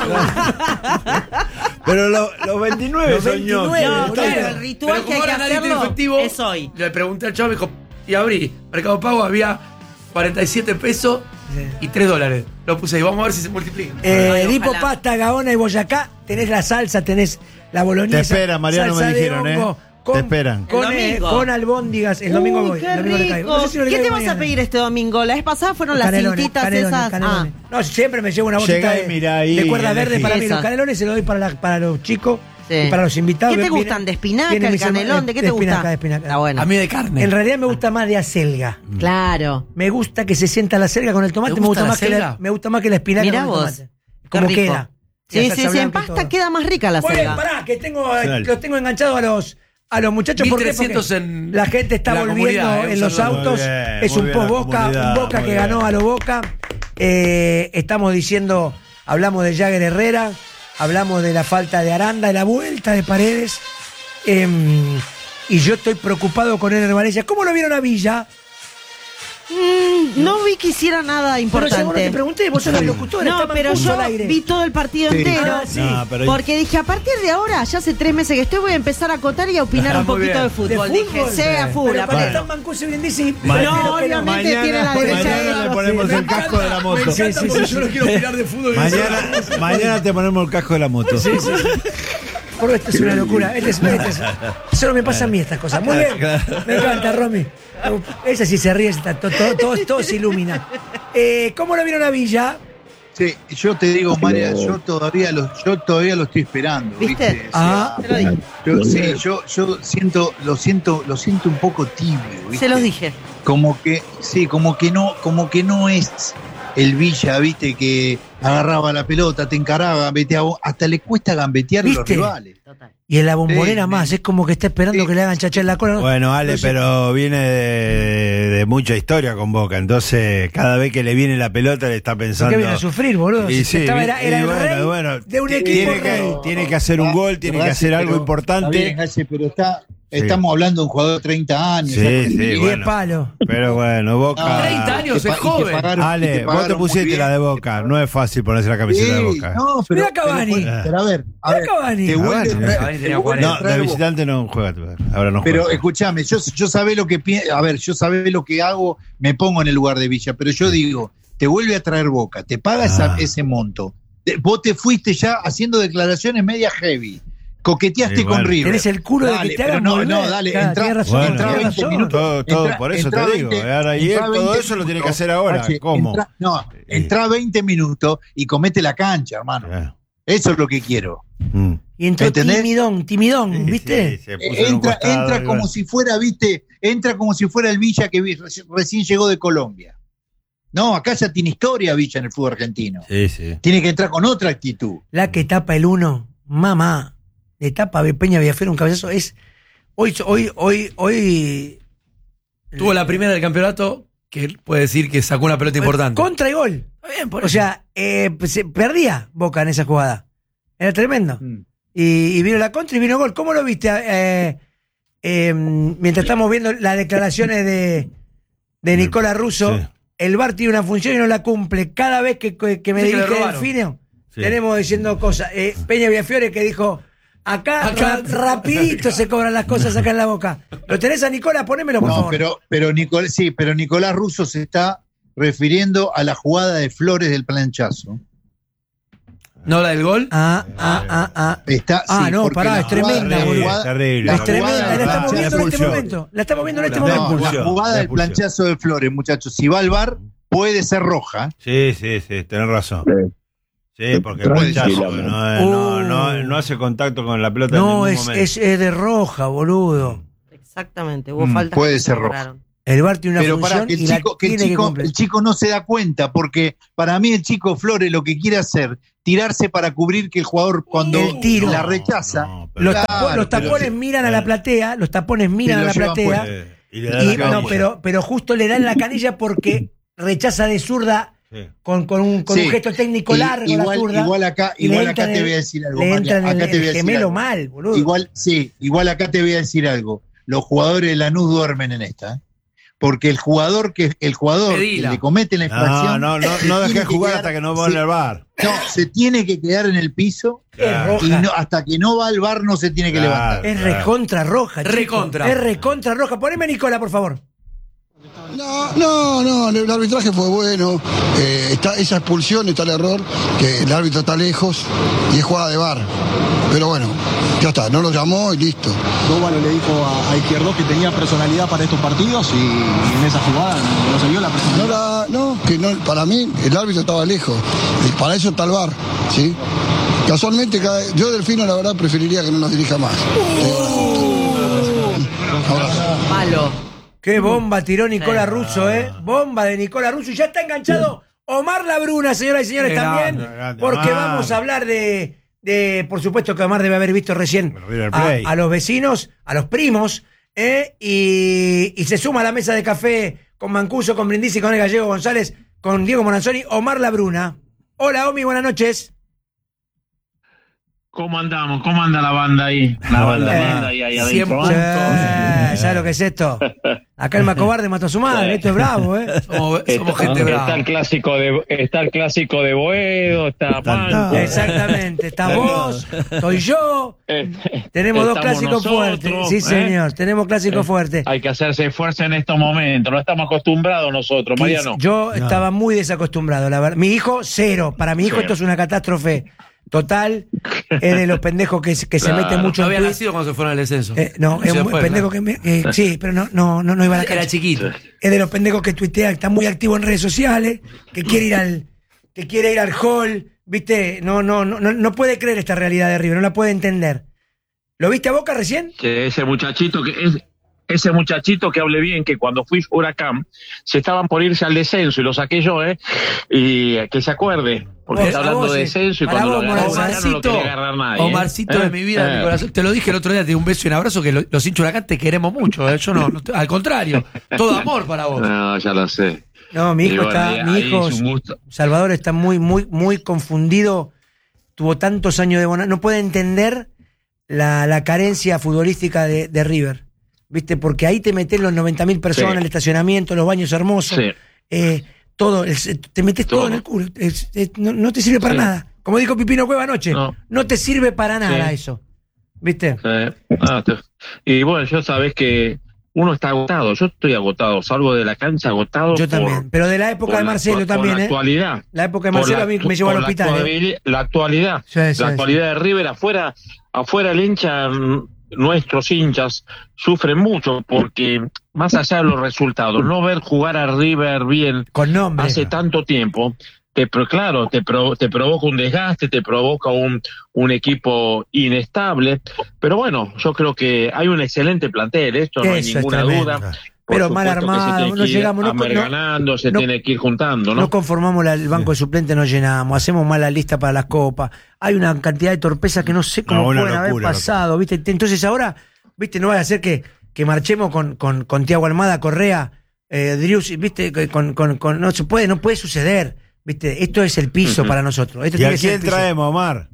Speaker 3: mercado.
Speaker 4: Pero lo- los veintinueve
Speaker 1: Los
Speaker 4: son
Speaker 1: veintinueve,
Speaker 4: ñoqui.
Speaker 2: No,
Speaker 1: boludo.
Speaker 2: claro, el ritual
Speaker 3: Pero
Speaker 2: que hay
Speaker 3: como
Speaker 2: que
Speaker 3: ahora nadie tiene
Speaker 2: hacerlo
Speaker 3: efectivo,
Speaker 2: es hoy.
Speaker 3: le pregunté al chavo, me dijo, y abrí, Mercado Pago había cuarenta y siete pesos y tres dólares. Lo puse ahí, vamos a ver si se multiplica.
Speaker 1: Eh,
Speaker 2: Ay,
Speaker 1: Tipo
Speaker 2: ojalá.
Speaker 1: Pasta, Gaona y Boyacá, tenés la salsa, tenés la boloñesa.
Speaker 4: Te esperan, Mariano,
Speaker 1: salsa
Speaker 4: me
Speaker 1: de
Speaker 4: dijeron, ¿eh?
Speaker 1: hongo,
Speaker 4: Te
Speaker 1: Con,
Speaker 4: esperan.
Speaker 1: Con,
Speaker 2: El
Speaker 1: eh,
Speaker 2: domingo.
Speaker 1: con albóndigas. El domingo
Speaker 2: Uy,
Speaker 1: voy.
Speaker 2: qué
Speaker 1: El domingo le caigo.
Speaker 2: rico.
Speaker 1: No sé si no le
Speaker 2: ¿Qué te
Speaker 1: caigo
Speaker 2: vas a
Speaker 1: mañana.
Speaker 2: pedir este domingo? La vez pasada fueron las
Speaker 1: Canelones,
Speaker 2: cintitas
Speaker 1: canelones,
Speaker 2: esas.
Speaker 1: canelones. No, siempre me llevo una bolsita
Speaker 4: Llegá y
Speaker 1: de,
Speaker 4: mirá ahí,
Speaker 1: de cuerda verde
Speaker 4: elegí.
Speaker 1: para mí. Los
Speaker 2: Esas.
Speaker 1: canelones se los doy para, la- para los chicos
Speaker 2: Sí.
Speaker 1: y para los invitados.
Speaker 2: ¿Qué te
Speaker 1: Viene-
Speaker 2: gustan? ¿De espinaca,
Speaker 1: vienen
Speaker 2: el
Speaker 1: mis hermanos-
Speaker 2: canelón? ¿De qué te gusta?
Speaker 1: espinaca, de espinaca.
Speaker 2: Está bueno.
Speaker 3: A mí de carne.
Speaker 1: En realidad me gusta más de acelga.
Speaker 2: Ah. Claro.
Speaker 1: Me gusta que se sienta la acelga con el tomate.
Speaker 3: ¿Te
Speaker 1: Me
Speaker 3: gusta
Speaker 1: gusta,
Speaker 3: la
Speaker 1: más que la,
Speaker 3: acelga?
Speaker 1: me gusta más que la espinaca
Speaker 2: Mirá
Speaker 1: con el
Speaker 2: vos.
Speaker 1: tomate.
Speaker 2: Qué
Speaker 1: Como
Speaker 2: rico.
Speaker 1: queda.
Speaker 2: Sí,
Speaker 1: La
Speaker 2: sí,
Speaker 1: salsa
Speaker 2: sí. En
Speaker 1: blanca y
Speaker 2: pasta
Speaker 1: todo.
Speaker 2: queda más rica la
Speaker 1: Muy bien,
Speaker 2: selga.
Speaker 1: pará, que tengo,
Speaker 4: Dale.
Speaker 1: los tengo enganchados a los, a los muchachos. ¿Por qué?
Speaker 3: mil trescientos
Speaker 1: Porque
Speaker 3: en
Speaker 1: la gente está
Speaker 3: la
Speaker 1: volviendo
Speaker 3: comunidad, eh,
Speaker 1: en
Speaker 3: un
Speaker 1: los
Speaker 3: saludo.
Speaker 1: autos.
Speaker 4: Muy bien,
Speaker 1: es
Speaker 4: muy
Speaker 1: un
Speaker 4: bien la
Speaker 1: post-Boca,
Speaker 4: comunidad,
Speaker 1: un Boca
Speaker 4: muy
Speaker 1: que
Speaker 4: bien.
Speaker 1: ganó a lo Boca. Eh, estamos diciendo, hablamos de Jagger Herrera, hablamos de la falta de Aranda, de la vuelta de Paredes. em, y yo estoy preocupado con Ener Valencia. ¿Cómo lo vieron a Villa?
Speaker 2: Mm, no vi que hiciera nada
Speaker 1: Pero si vos no te
Speaker 2: importante.
Speaker 1: pregunté, vos sos la locutora.
Speaker 2: No,
Speaker 1: está
Speaker 2: pero
Speaker 1: Mancuso
Speaker 2: yo
Speaker 1: al aire.
Speaker 2: vi todo el partido
Speaker 12: Sí.
Speaker 2: entero.
Speaker 1: Ah, sí.
Speaker 4: No, pero-
Speaker 2: Porque dije, a partir de ahora, ya hace tres meses que estoy, voy a empezar a acotar y a opinar
Speaker 3: Ah,
Speaker 2: un
Speaker 3: muy
Speaker 2: poquito
Speaker 3: bien.
Speaker 2: de fútbol.
Speaker 1: ¿De fútbol?
Speaker 2: Dije, sea full.
Speaker 1: Pero cuando
Speaker 2: aparte.
Speaker 1: está Mancuso bien dice,
Speaker 4: Ma-
Speaker 1: prefiero
Speaker 2: No,
Speaker 1: que
Speaker 2: obviamente
Speaker 4: Mañana-
Speaker 2: tiene la derecha
Speaker 4: mañana
Speaker 2: de
Speaker 4: le
Speaker 2: eso.
Speaker 4: ponemos
Speaker 1: Sí.
Speaker 4: el casco de la moto.
Speaker 3: Me encanta
Speaker 1: Sí, sí,
Speaker 3: porque
Speaker 1: sí,
Speaker 3: yo no
Speaker 1: sí.
Speaker 3: quiero opinar de fútbol.
Speaker 4: Mañana, mañana te ponemos el casco de la moto.
Speaker 1: Sí, sí, sí. Por esto es una locura. Este es, este es- solo me pasa a mí estas cosas. Muy bien. Me encanta, Romy. Esa sí se ríe, está, todo, todo, todo, todo se ilumina. Eh, ¿Cómo lo vieron a Villa?
Speaker 12: Sí, yo te digo, María, yo todavía lo, yo todavía lo estoy esperando.
Speaker 2: ¿Viste?
Speaker 12: ¿Viste?
Speaker 1: Ah.
Speaker 2: Se lo dije.
Speaker 12: Yo, sí, yo, yo siento, lo siento, lo siento un poco tibio, ¿viste?
Speaker 2: Se los dije.
Speaker 12: Como que, sí, como que no, como que no es el Villa, viste, que agarraba la pelota, te encaraba, gambeteaba, hasta le cuesta gambetear a los
Speaker 1: ¿Viste?
Speaker 12: rivales.
Speaker 1: Y en la bombonera
Speaker 12: Sí,
Speaker 1: más, es como que está esperando
Speaker 12: Sí.
Speaker 1: que le hagan chachar la cola.
Speaker 4: Bueno, Ale,
Speaker 1: No sé.
Speaker 4: pero viene de, de mucha historia con Boca, entonces cada vez que le viene la pelota le está
Speaker 1: ¿Por
Speaker 4: pensando.
Speaker 1: qué viene a sufrir, boludo?
Speaker 4: Y
Speaker 1: Si
Speaker 4: sí,
Speaker 1: estaba- era, era
Speaker 4: y
Speaker 1: el
Speaker 4: bueno,
Speaker 1: rey
Speaker 4: bueno,
Speaker 1: de un
Speaker 4: t-
Speaker 1: equipo
Speaker 4: tiene
Speaker 1: rey.
Speaker 4: que, tiene que hacer un gol, tiene que
Speaker 12: Racing,
Speaker 4: hacer algo
Speaker 12: pero-
Speaker 4: importante.
Speaker 12: Está bien, Racing, pero está, estamos hablando de un jugador de treinta años.
Speaker 4: Sí,
Speaker 12: ya con
Speaker 4: sí,
Speaker 1: Y
Speaker 12: nivel.
Speaker 1: de
Speaker 4: bueno.
Speaker 1: palo.
Speaker 4: Pero bueno, Boca.
Speaker 3: treinta años,
Speaker 12: que
Speaker 3: es
Speaker 12: pa- y que
Speaker 3: joven.
Speaker 12: pagaron- y
Speaker 4: Ale,
Speaker 12: que
Speaker 4: vos te
Speaker 12: pagaron muy
Speaker 4: pusiste
Speaker 12: bien.
Speaker 4: la de Boca, no es fácil ponerse la camiseta de
Speaker 12: Sí,
Speaker 4: Boca.
Speaker 12: no, pero,
Speaker 1: Mirá Cavani.
Speaker 12: pero, pero a ver, a
Speaker 1: Mirá
Speaker 12: ver,
Speaker 1: Cavani.
Speaker 12: te vuelve a
Speaker 4: Cavani,
Speaker 12: traer-
Speaker 3: Cavani
Speaker 12: te
Speaker 3: tenía
Speaker 12: vuelve a
Speaker 4: No,
Speaker 12: traer
Speaker 4: de
Speaker 12: Boca.
Speaker 4: visitante no juega, ahora no juega.
Speaker 12: Pero escúchame, yo, yo sabe lo que pi- a ver, yo sabe lo que hago, me pongo en el lugar de Villa, pero yo digo, te vuelve a traer Boca, te paga esa-
Speaker 4: Ah.
Speaker 12: ese monto. Te- vos te fuiste ya haciendo declaraciones media heavy. Coqueteaste
Speaker 4: Sí,
Speaker 12: con
Speaker 4: bueno.
Speaker 12: River.
Speaker 1: Tenés el culo de que
Speaker 12: Dale,
Speaker 1: te
Speaker 12: pero
Speaker 1: hagan
Speaker 12: no,
Speaker 1: volver.
Speaker 12: no, dale,
Speaker 1: Claro,
Speaker 12: entra,
Speaker 1: tenés razón,
Speaker 4: Bueno,
Speaker 12: entra
Speaker 1: tenés
Speaker 12: veinte
Speaker 1: razón.
Speaker 12: minutos.
Speaker 4: Todo, todo
Speaker 12: Entra-
Speaker 4: por eso
Speaker 12: entra
Speaker 4: te digo.
Speaker 12: veinte
Speaker 4: Ahora, y él
Speaker 12: entra
Speaker 4: todo
Speaker 12: veinte
Speaker 4: eso lo tiene que
Speaker 12: minutos.
Speaker 4: hacer ahora.
Speaker 12: Pache,
Speaker 4: ¿Cómo?
Speaker 12: entra- no, entra veinte minutos y comete la cancha, hermano.
Speaker 4: Ah,
Speaker 12: Eso es lo que quiero.
Speaker 4: mm.
Speaker 1: Y entró
Speaker 12: ¿Entendés?
Speaker 1: timidón, timidón,
Speaker 4: Sí,
Speaker 1: ¿viste?
Speaker 4: sí, se puso en un
Speaker 12: Entra,
Speaker 4: costado
Speaker 12: entra
Speaker 4: y
Speaker 12: como
Speaker 4: bueno.
Speaker 12: si fuera, viste, entra como si fuera el Villa que vi- reci- recién llegó de Colombia. No, acá ya tiene historia Villa en el fútbol argentino.
Speaker 4: Sí, sí.
Speaker 12: Tiene que entrar con otra actitud.
Speaker 1: La que tapa el uno, mamá. Le tapa a Peña Villafuera un cabezazo. Es. Hoy, hoy, hoy, hoy.
Speaker 3: Tuvo la primera del campeonato que él puede decir que sacó una pelota importante.
Speaker 1: Contra y gol.
Speaker 3: Está bien, por
Speaker 1: O
Speaker 3: eso.
Speaker 1: sea, eh, se perdía Boca en esa jugada. Era tremendo.
Speaker 12: Mm.
Speaker 1: Y, y vino la contra y vino gol. ¿Cómo lo viste? Eh, eh, mientras estamos viendo las declaraciones de, de Nicola Russo,
Speaker 4: Sí.
Speaker 1: el V A R tiene una función y no la cumple. Cada vez que, que, que me
Speaker 3: Dice que le
Speaker 1: dirige
Speaker 3: robaron.
Speaker 1: Delfino,
Speaker 4: Sí.
Speaker 1: Tenemos diciendo cosas. Eh, Peña Villafiore que dijo, acá,
Speaker 3: Acá.
Speaker 1: ra- rapidito se cobran las cosas acá en la Boca. ¿Lo tenés a Nicolás? Ponémelo, por
Speaker 12: No,
Speaker 1: favor.
Speaker 12: pero, pero, Nicol- sí, pero Nicolás Russo se está refiriendo a la jugada de Flores del planchazo.
Speaker 3: ¿No la del gol?
Speaker 1: Ah, ah, ah, ah.
Speaker 12: Está,
Speaker 1: Ah,
Speaker 12: sí,
Speaker 1: no,
Speaker 12: porque
Speaker 1: pará,
Speaker 12: la
Speaker 1: es tremenda,
Speaker 12: jugada-
Speaker 1: boludo.
Speaker 12: la jugada-
Speaker 4: Terrible.
Speaker 12: la
Speaker 1: Es tremenda,
Speaker 12: jugada
Speaker 1: la
Speaker 12: del
Speaker 1: estamos
Speaker 12: planchazo-
Speaker 1: viendo en este
Speaker 4: expulsión.
Speaker 1: momento. La estamos viendo en este
Speaker 4: No,
Speaker 12: No,
Speaker 1: momento.
Speaker 12: la jugada
Speaker 4: La
Speaker 12: del
Speaker 4: expulsión.
Speaker 12: planchazo de Flores, muchachos, si va al V A R, puede ser roja.
Speaker 4: Sí, sí, sí, tenés razón. Sí, porque el
Speaker 9: Tranquila,
Speaker 4: planchazo
Speaker 9: man.
Speaker 4: no, no,
Speaker 1: Uh.
Speaker 4: no, no hace contacto con la pelota
Speaker 1: No,
Speaker 4: en
Speaker 1: es,
Speaker 4: ningún momento.
Speaker 1: es, es de roja, boludo.
Speaker 2: Exactamente, hubo
Speaker 12: Mm,
Speaker 2: faltas
Speaker 12: puede
Speaker 2: que
Speaker 12: ser
Speaker 2: se
Speaker 12: roja.
Speaker 2: cobraron.
Speaker 1: El V A R tiene una
Speaker 12: Pero
Speaker 1: función
Speaker 12: para que el
Speaker 1: y la
Speaker 12: chico, que el,
Speaker 1: tiene que
Speaker 12: chico,
Speaker 1: cumplir.
Speaker 12: el chico no se da cuenta, porque para mí el chico Flores lo que quiere hacer, tirarse para cubrir que el jugador cuando
Speaker 1: El tiro.
Speaker 12: la rechaza.
Speaker 4: No, pero-
Speaker 1: Los,
Speaker 12: Claro,
Speaker 1: tapo- los
Speaker 12: pero
Speaker 1: tapones
Speaker 12: sí.
Speaker 1: miran a la platea, los tapones miran
Speaker 12: Y
Speaker 1: a
Speaker 12: lo
Speaker 1: la
Speaker 12: llevan
Speaker 1: platea.
Speaker 12: puesto.
Speaker 4: Eh, y le da
Speaker 1: Y,
Speaker 4: la
Speaker 1: no,
Speaker 4: canilla.
Speaker 1: pero, pero justo le dan la canilla porque rechaza de zurda
Speaker 4: Sí.
Speaker 1: con, con un, con
Speaker 12: Sí.
Speaker 1: un gesto técnico
Speaker 12: Y-
Speaker 1: largo
Speaker 12: igual,
Speaker 1: la zurda.
Speaker 12: igual acá,
Speaker 1: y le
Speaker 12: igual
Speaker 1: entra
Speaker 12: acá
Speaker 1: en
Speaker 12: te
Speaker 1: el-
Speaker 12: voy a decir algo.
Speaker 1: Le
Speaker 12: María,
Speaker 1: entra en
Speaker 12: acá
Speaker 1: el,
Speaker 12: te voy a
Speaker 1: el
Speaker 12: decir
Speaker 1: gemelo
Speaker 12: algo.
Speaker 1: mal, boludo.
Speaker 12: Igual, sí, igual acá te voy a decir algo. Los jugadores de Lanús duermen en esta, ¿eh? Porque el jugador que el jugador
Speaker 3: Pedila.
Speaker 12: que le comete la
Speaker 4: No,
Speaker 12: infracción.
Speaker 4: no, no,
Speaker 12: se
Speaker 4: no
Speaker 12: tiene
Speaker 4: dejes
Speaker 12: que
Speaker 4: jugar
Speaker 12: quedar-
Speaker 4: hasta que no vuelva
Speaker 12: se-
Speaker 4: al V A R.
Speaker 12: No, se tiene que quedar en el piso
Speaker 1: Es roja.
Speaker 12: y no, hasta que no va al V A R no se tiene que
Speaker 4: Claro.
Speaker 12: levantar.
Speaker 1: Es recontra roja, chico.
Speaker 3: Recontra.
Speaker 1: Es recontra roja. Poneme a Nicola, por favor.
Speaker 13: No, no, no, el arbitraje fue bueno. Eh, está esa expulsión, está el error, que el árbitro está lejos y es jugada de V A R. Pero bueno, ya está, no lo llamó y listo.
Speaker 14: Dóvalo le dijo a, a Izquierdo que tenía personalidad para estos partidos y, y en esa jugada no, no se vio la
Speaker 13: No,
Speaker 14: personalidad.
Speaker 13: la, no, que no, para mí el árbitro estaba lejos. Y para eso está el V A R, ¿sí? Casualmente, cada- yo Delfino la verdad preferiría que no nos dirija más. Abrazo.
Speaker 2: Malo.
Speaker 1: Qué bomba tiró Nicola
Speaker 2: Sí.
Speaker 1: Russo, ¿eh? Bomba de Nicola Russo. Y ya está enganchado Omar Labruna, señoras y señores,
Speaker 3: Qué
Speaker 1: también.
Speaker 3: grande,
Speaker 4: grande,
Speaker 1: Porque
Speaker 4: Omar.
Speaker 1: vamos a hablar de, de, por supuesto que Omar debe haber visto recién
Speaker 4: River
Speaker 1: a,
Speaker 4: Plate.
Speaker 1: a los vecinos, a los primos, ¿eh? y, y se suma a la mesa de café con Mancuso, con Brindisi, con el Gallego González, con Diego Monanzoni, Omar Labruna. Hola, Omi, buenas noches.
Speaker 15: ¿Cómo andamos? ¿Cómo anda la banda ahí? La banda
Speaker 1: Eh,
Speaker 15: linda ahí, ahí
Speaker 3: cien
Speaker 15: adentro.
Speaker 3: puntos.
Speaker 15: ¿eh?
Speaker 1: Eh, ¿Sabes lo que es esto? Acá el Macobarde mató a su madre, esto es bravo, ¿eh?
Speaker 3: Somos, somos
Speaker 15: Está,
Speaker 3: gente
Speaker 15: está
Speaker 3: brava.
Speaker 15: el clásico de está el clásico de Boedo, está Manco.
Speaker 1: Exactamente, está vos, estoy yo.
Speaker 15: Eh,
Speaker 1: Tenemos dos
Speaker 15: estamos
Speaker 1: clásicos
Speaker 15: nosotros,
Speaker 1: fuertes. Sí,
Speaker 15: ¿eh?
Speaker 1: señor, tenemos clásicos
Speaker 15: Eh,
Speaker 1: fuertes.
Speaker 15: Hay que hacerse esfuerzo en estos momentos, no estamos acostumbrados nosotros, Mariano.
Speaker 1: Yo estaba muy desacostumbrado, la verdad. Mi hijo, cero. Para mi hijo
Speaker 15: Cero.
Speaker 1: esto es una catástrofe total. Es de los pendejos que, se- que se
Speaker 15: Claro.
Speaker 1: meten mucho
Speaker 3: No
Speaker 1: en
Speaker 3: había
Speaker 1: Twitch.
Speaker 3: nacido cuando se fueron al descenso.
Speaker 1: Eh, no, es
Speaker 3: Se
Speaker 1: un
Speaker 3: fue,
Speaker 1: pendejo
Speaker 3: claro.
Speaker 1: que me, eh, sí, pero no, no, no, no iba a la
Speaker 3: Era
Speaker 1: cancha.
Speaker 3: chiquito.
Speaker 1: Es de los pendejos que tuitea, que está muy activo en redes sociales, que quiere ir al, que quiere ir al hall, viste, no, no, no, no, no puede creer esta realidad de River, no la puede entender. ¿Lo viste a Boca recién?
Speaker 15: Que ese muchachito que es ese muchachito que hable bien, que cuando fui Huracán se estaban por irse al descenso y lo saqué yo, ¿eh? Y eh, que se acuerde, porque
Speaker 1: Vos,
Speaker 15: está
Speaker 1: a
Speaker 15: hablando
Speaker 1: vos,
Speaker 15: de
Speaker 1: sí.
Speaker 15: descenso y
Speaker 1: Para
Speaker 15: cuando
Speaker 1: vos,
Speaker 15: lo agarró
Speaker 1: Morazán.
Speaker 15: Huracán no lo quería agarrar nadie. ¿eh?
Speaker 3: Omarcito de
Speaker 15: ¿Eh?
Speaker 3: mi vida, de
Speaker 15: Eh.
Speaker 3: mi corazón. Te lo dije el otro día, te di un beso y un abrazo que lo- los hinchas Huracán te queremos mucho. ¿eh? Yo no, no te- al contrario, todo amor para vos.
Speaker 15: No, ya lo sé.
Speaker 1: No, mi
Speaker 15: Y
Speaker 1: hijo
Speaker 15: bueno,
Speaker 1: está,
Speaker 15: ahí-
Speaker 1: mi
Speaker 15: ahí
Speaker 1: hijo
Speaker 15: es un gusto.
Speaker 1: Salvador está muy, muy, muy confundido. Tuvo tantos años de bona, no puede entender la, la carencia futbolística de, de River. ¿Viste? Porque ahí te metes los noventa mil personas,
Speaker 15: Sí.
Speaker 1: el estacionamiento, los baños hermosos,
Speaker 15: Sí.
Speaker 1: eh, todo, el- te metes todo,
Speaker 15: Todo.
Speaker 1: en el culo. Es- es- no, no te sirve para
Speaker 15: Sí.
Speaker 1: nada. Como dijo Pipino Cueva anoche, no,
Speaker 15: No.
Speaker 1: te sirve para nada
Speaker 15: Sí.
Speaker 1: eso. ¿Viste?
Speaker 15: Eh, ah, te- y bueno, yo sabés que uno está agotado. Yo estoy agotado, salgo de la cancha agotado.
Speaker 1: Yo
Speaker 15: por-
Speaker 1: también. Pero de la época
Speaker 15: por
Speaker 1: de
Speaker 15: la
Speaker 1: Marcelo
Speaker 15: actua-
Speaker 1: también,
Speaker 15: por la
Speaker 1: ¿eh?
Speaker 15: actualidad.
Speaker 1: La época de
Speaker 15: Por
Speaker 1: Marcelo
Speaker 15: la-
Speaker 1: a mí me llevó al
Speaker 15: por la
Speaker 1: hospital. ¿eh?
Speaker 15: actualidad- La actualidad.
Speaker 1: Sí, sí,
Speaker 15: la actualidad de River afuera, afuera el hincha, mm, nuestros hinchas sufren mucho porque más allá de los resultados, no ver jugar a River bien
Speaker 1: Con nombre.
Speaker 15: hace tanto tiempo, te, pero claro, te, pro- te provoca un desgaste, te provoca un, un equipo inestable, pero bueno, yo creo que hay un excelente plantel, esto no hay
Speaker 1: Eso es
Speaker 15: ninguna
Speaker 1: tremendo.
Speaker 15: duda. Por
Speaker 1: Pero mal
Speaker 15: supuesto que se
Speaker 1: armado,
Speaker 15: tiene
Speaker 1: no
Speaker 15: que ir
Speaker 1: llegamos, no-
Speaker 15: amerganando, se
Speaker 1: no-
Speaker 15: tiene que ir juntando, ¿no?
Speaker 1: No conformamos la- el banco de suplentes, no llenamos, hacemos mal la lista para las copas. Hay una cantidad de torpezas que no sé cómo
Speaker 4: No, una
Speaker 1: pueden haber
Speaker 4: locura,
Speaker 1: pasado, ¿viste? Entonces ahora, ¿viste? No vaya a ser que, que marchemos con, con, con Tiago Almada, Correa, eh, Driussi, ¿viste? Con, con, con- no se puede, no puede suceder, ¿viste? Esto es el piso
Speaker 15: Ujú.
Speaker 1: para nosotros. Esto
Speaker 4: ¿Y
Speaker 1: tiene
Speaker 4: a
Speaker 1: que ser
Speaker 4: quién
Speaker 1: el piso.
Speaker 4: traemos, Omar?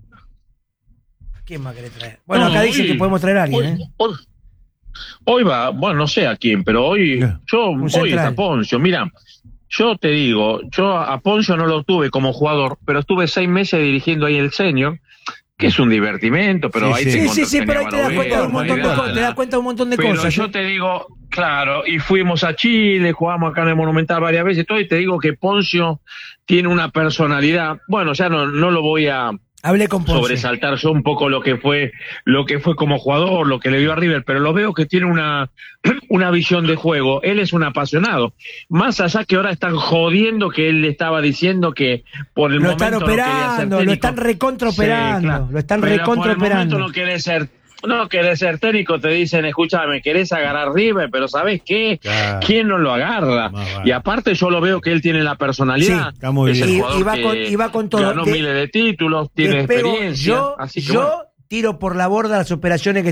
Speaker 1: ¿A quién más querés traer? Bueno,
Speaker 15: No,
Speaker 1: acá dicen
Speaker 15: hoy-
Speaker 1: que podemos traer a alguien,
Speaker 15: hoy,
Speaker 1: ¿eh?
Speaker 15: hoy- hoy va, bueno, no sé a quién, pero hoy, yo, hoy
Speaker 1: central.
Speaker 15: está Poncio. Mira, yo te digo, yo a Poncio no lo tuve como jugador, pero estuve seis meses dirigiendo ahí el senior, que es un divertimento, pero
Speaker 1: sí,
Speaker 15: ahí
Speaker 1: sí.
Speaker 15: te
Speaker 1: Sí, sí, sí, pero ahí te das cuenta de un montón de
Speaker 15: cosas.
Speaker 1: cosas, te das cuenta de un montón de
Speaker 15: Pero
Speaker 1: cosas.
Speaker 15: yo
Speaker 1: ¿eh?
Speaker 15: te digo, claro, y fuimos a Chile, jugamos acá en el Monumental varias veces, todo, y te digo que Poncio tiene una personalidad, bueno, ya no, no lo voy a
Speaker 1: Hablé con Poncio.
Speaker 15: sobresaltar yo un poco lo que fue, lo que fue como jugador, lo que le dio a River, pero lo veo que tiene una, una visión de juego. Él es un apasionado. Más allá que ahora están jodiendo que él le estaba diciendo que por el
Speaker 1: Lo
Speaker 15: momento
Speaker 1: están
Speaker 15: no quería ser
Speaker 1: operando,
Speaker 15: técnico.
Speaker 1: lo están recontraoperando,
Speaker 15: Sí, claro.
Speaker 1: lo están
Speaker 15: Pero
Speaker 1: recontraoperando.
Speaker 15: por el momento no querés ser No querés ser técnico, te dicen, escúchame, querés agarrar River, pero ¿sabés qué?
Speaker 4: Claro.
Speaker 15: ¿Quién no lo agarra?
Speaker 4: vale.
Speaker 15: Y aparte yo lo veo que él tiene la personalidad.
Speaker 1: Sí,
Speaker 4: está muy
Speaker 15: es
Speaker 4: bien.
Speaker 15: el
Speaker 1: Y-
Speaker 15: jugador
Speaker 1: y va
Speaker 15: que
Speaker 1: con- y va con todo.
Speaker 15: ganó
Speaker 1: Te-
Speaker 15: miles de títulos, tiene
Speaker 1: Te pego-
Speaker 15: experiencia.
Speaker 1: yo
Speaker 15: así que
Speaker 1: yo
Speaker 15: bueno.
Speaker 1: tiro por la borda las operaciones que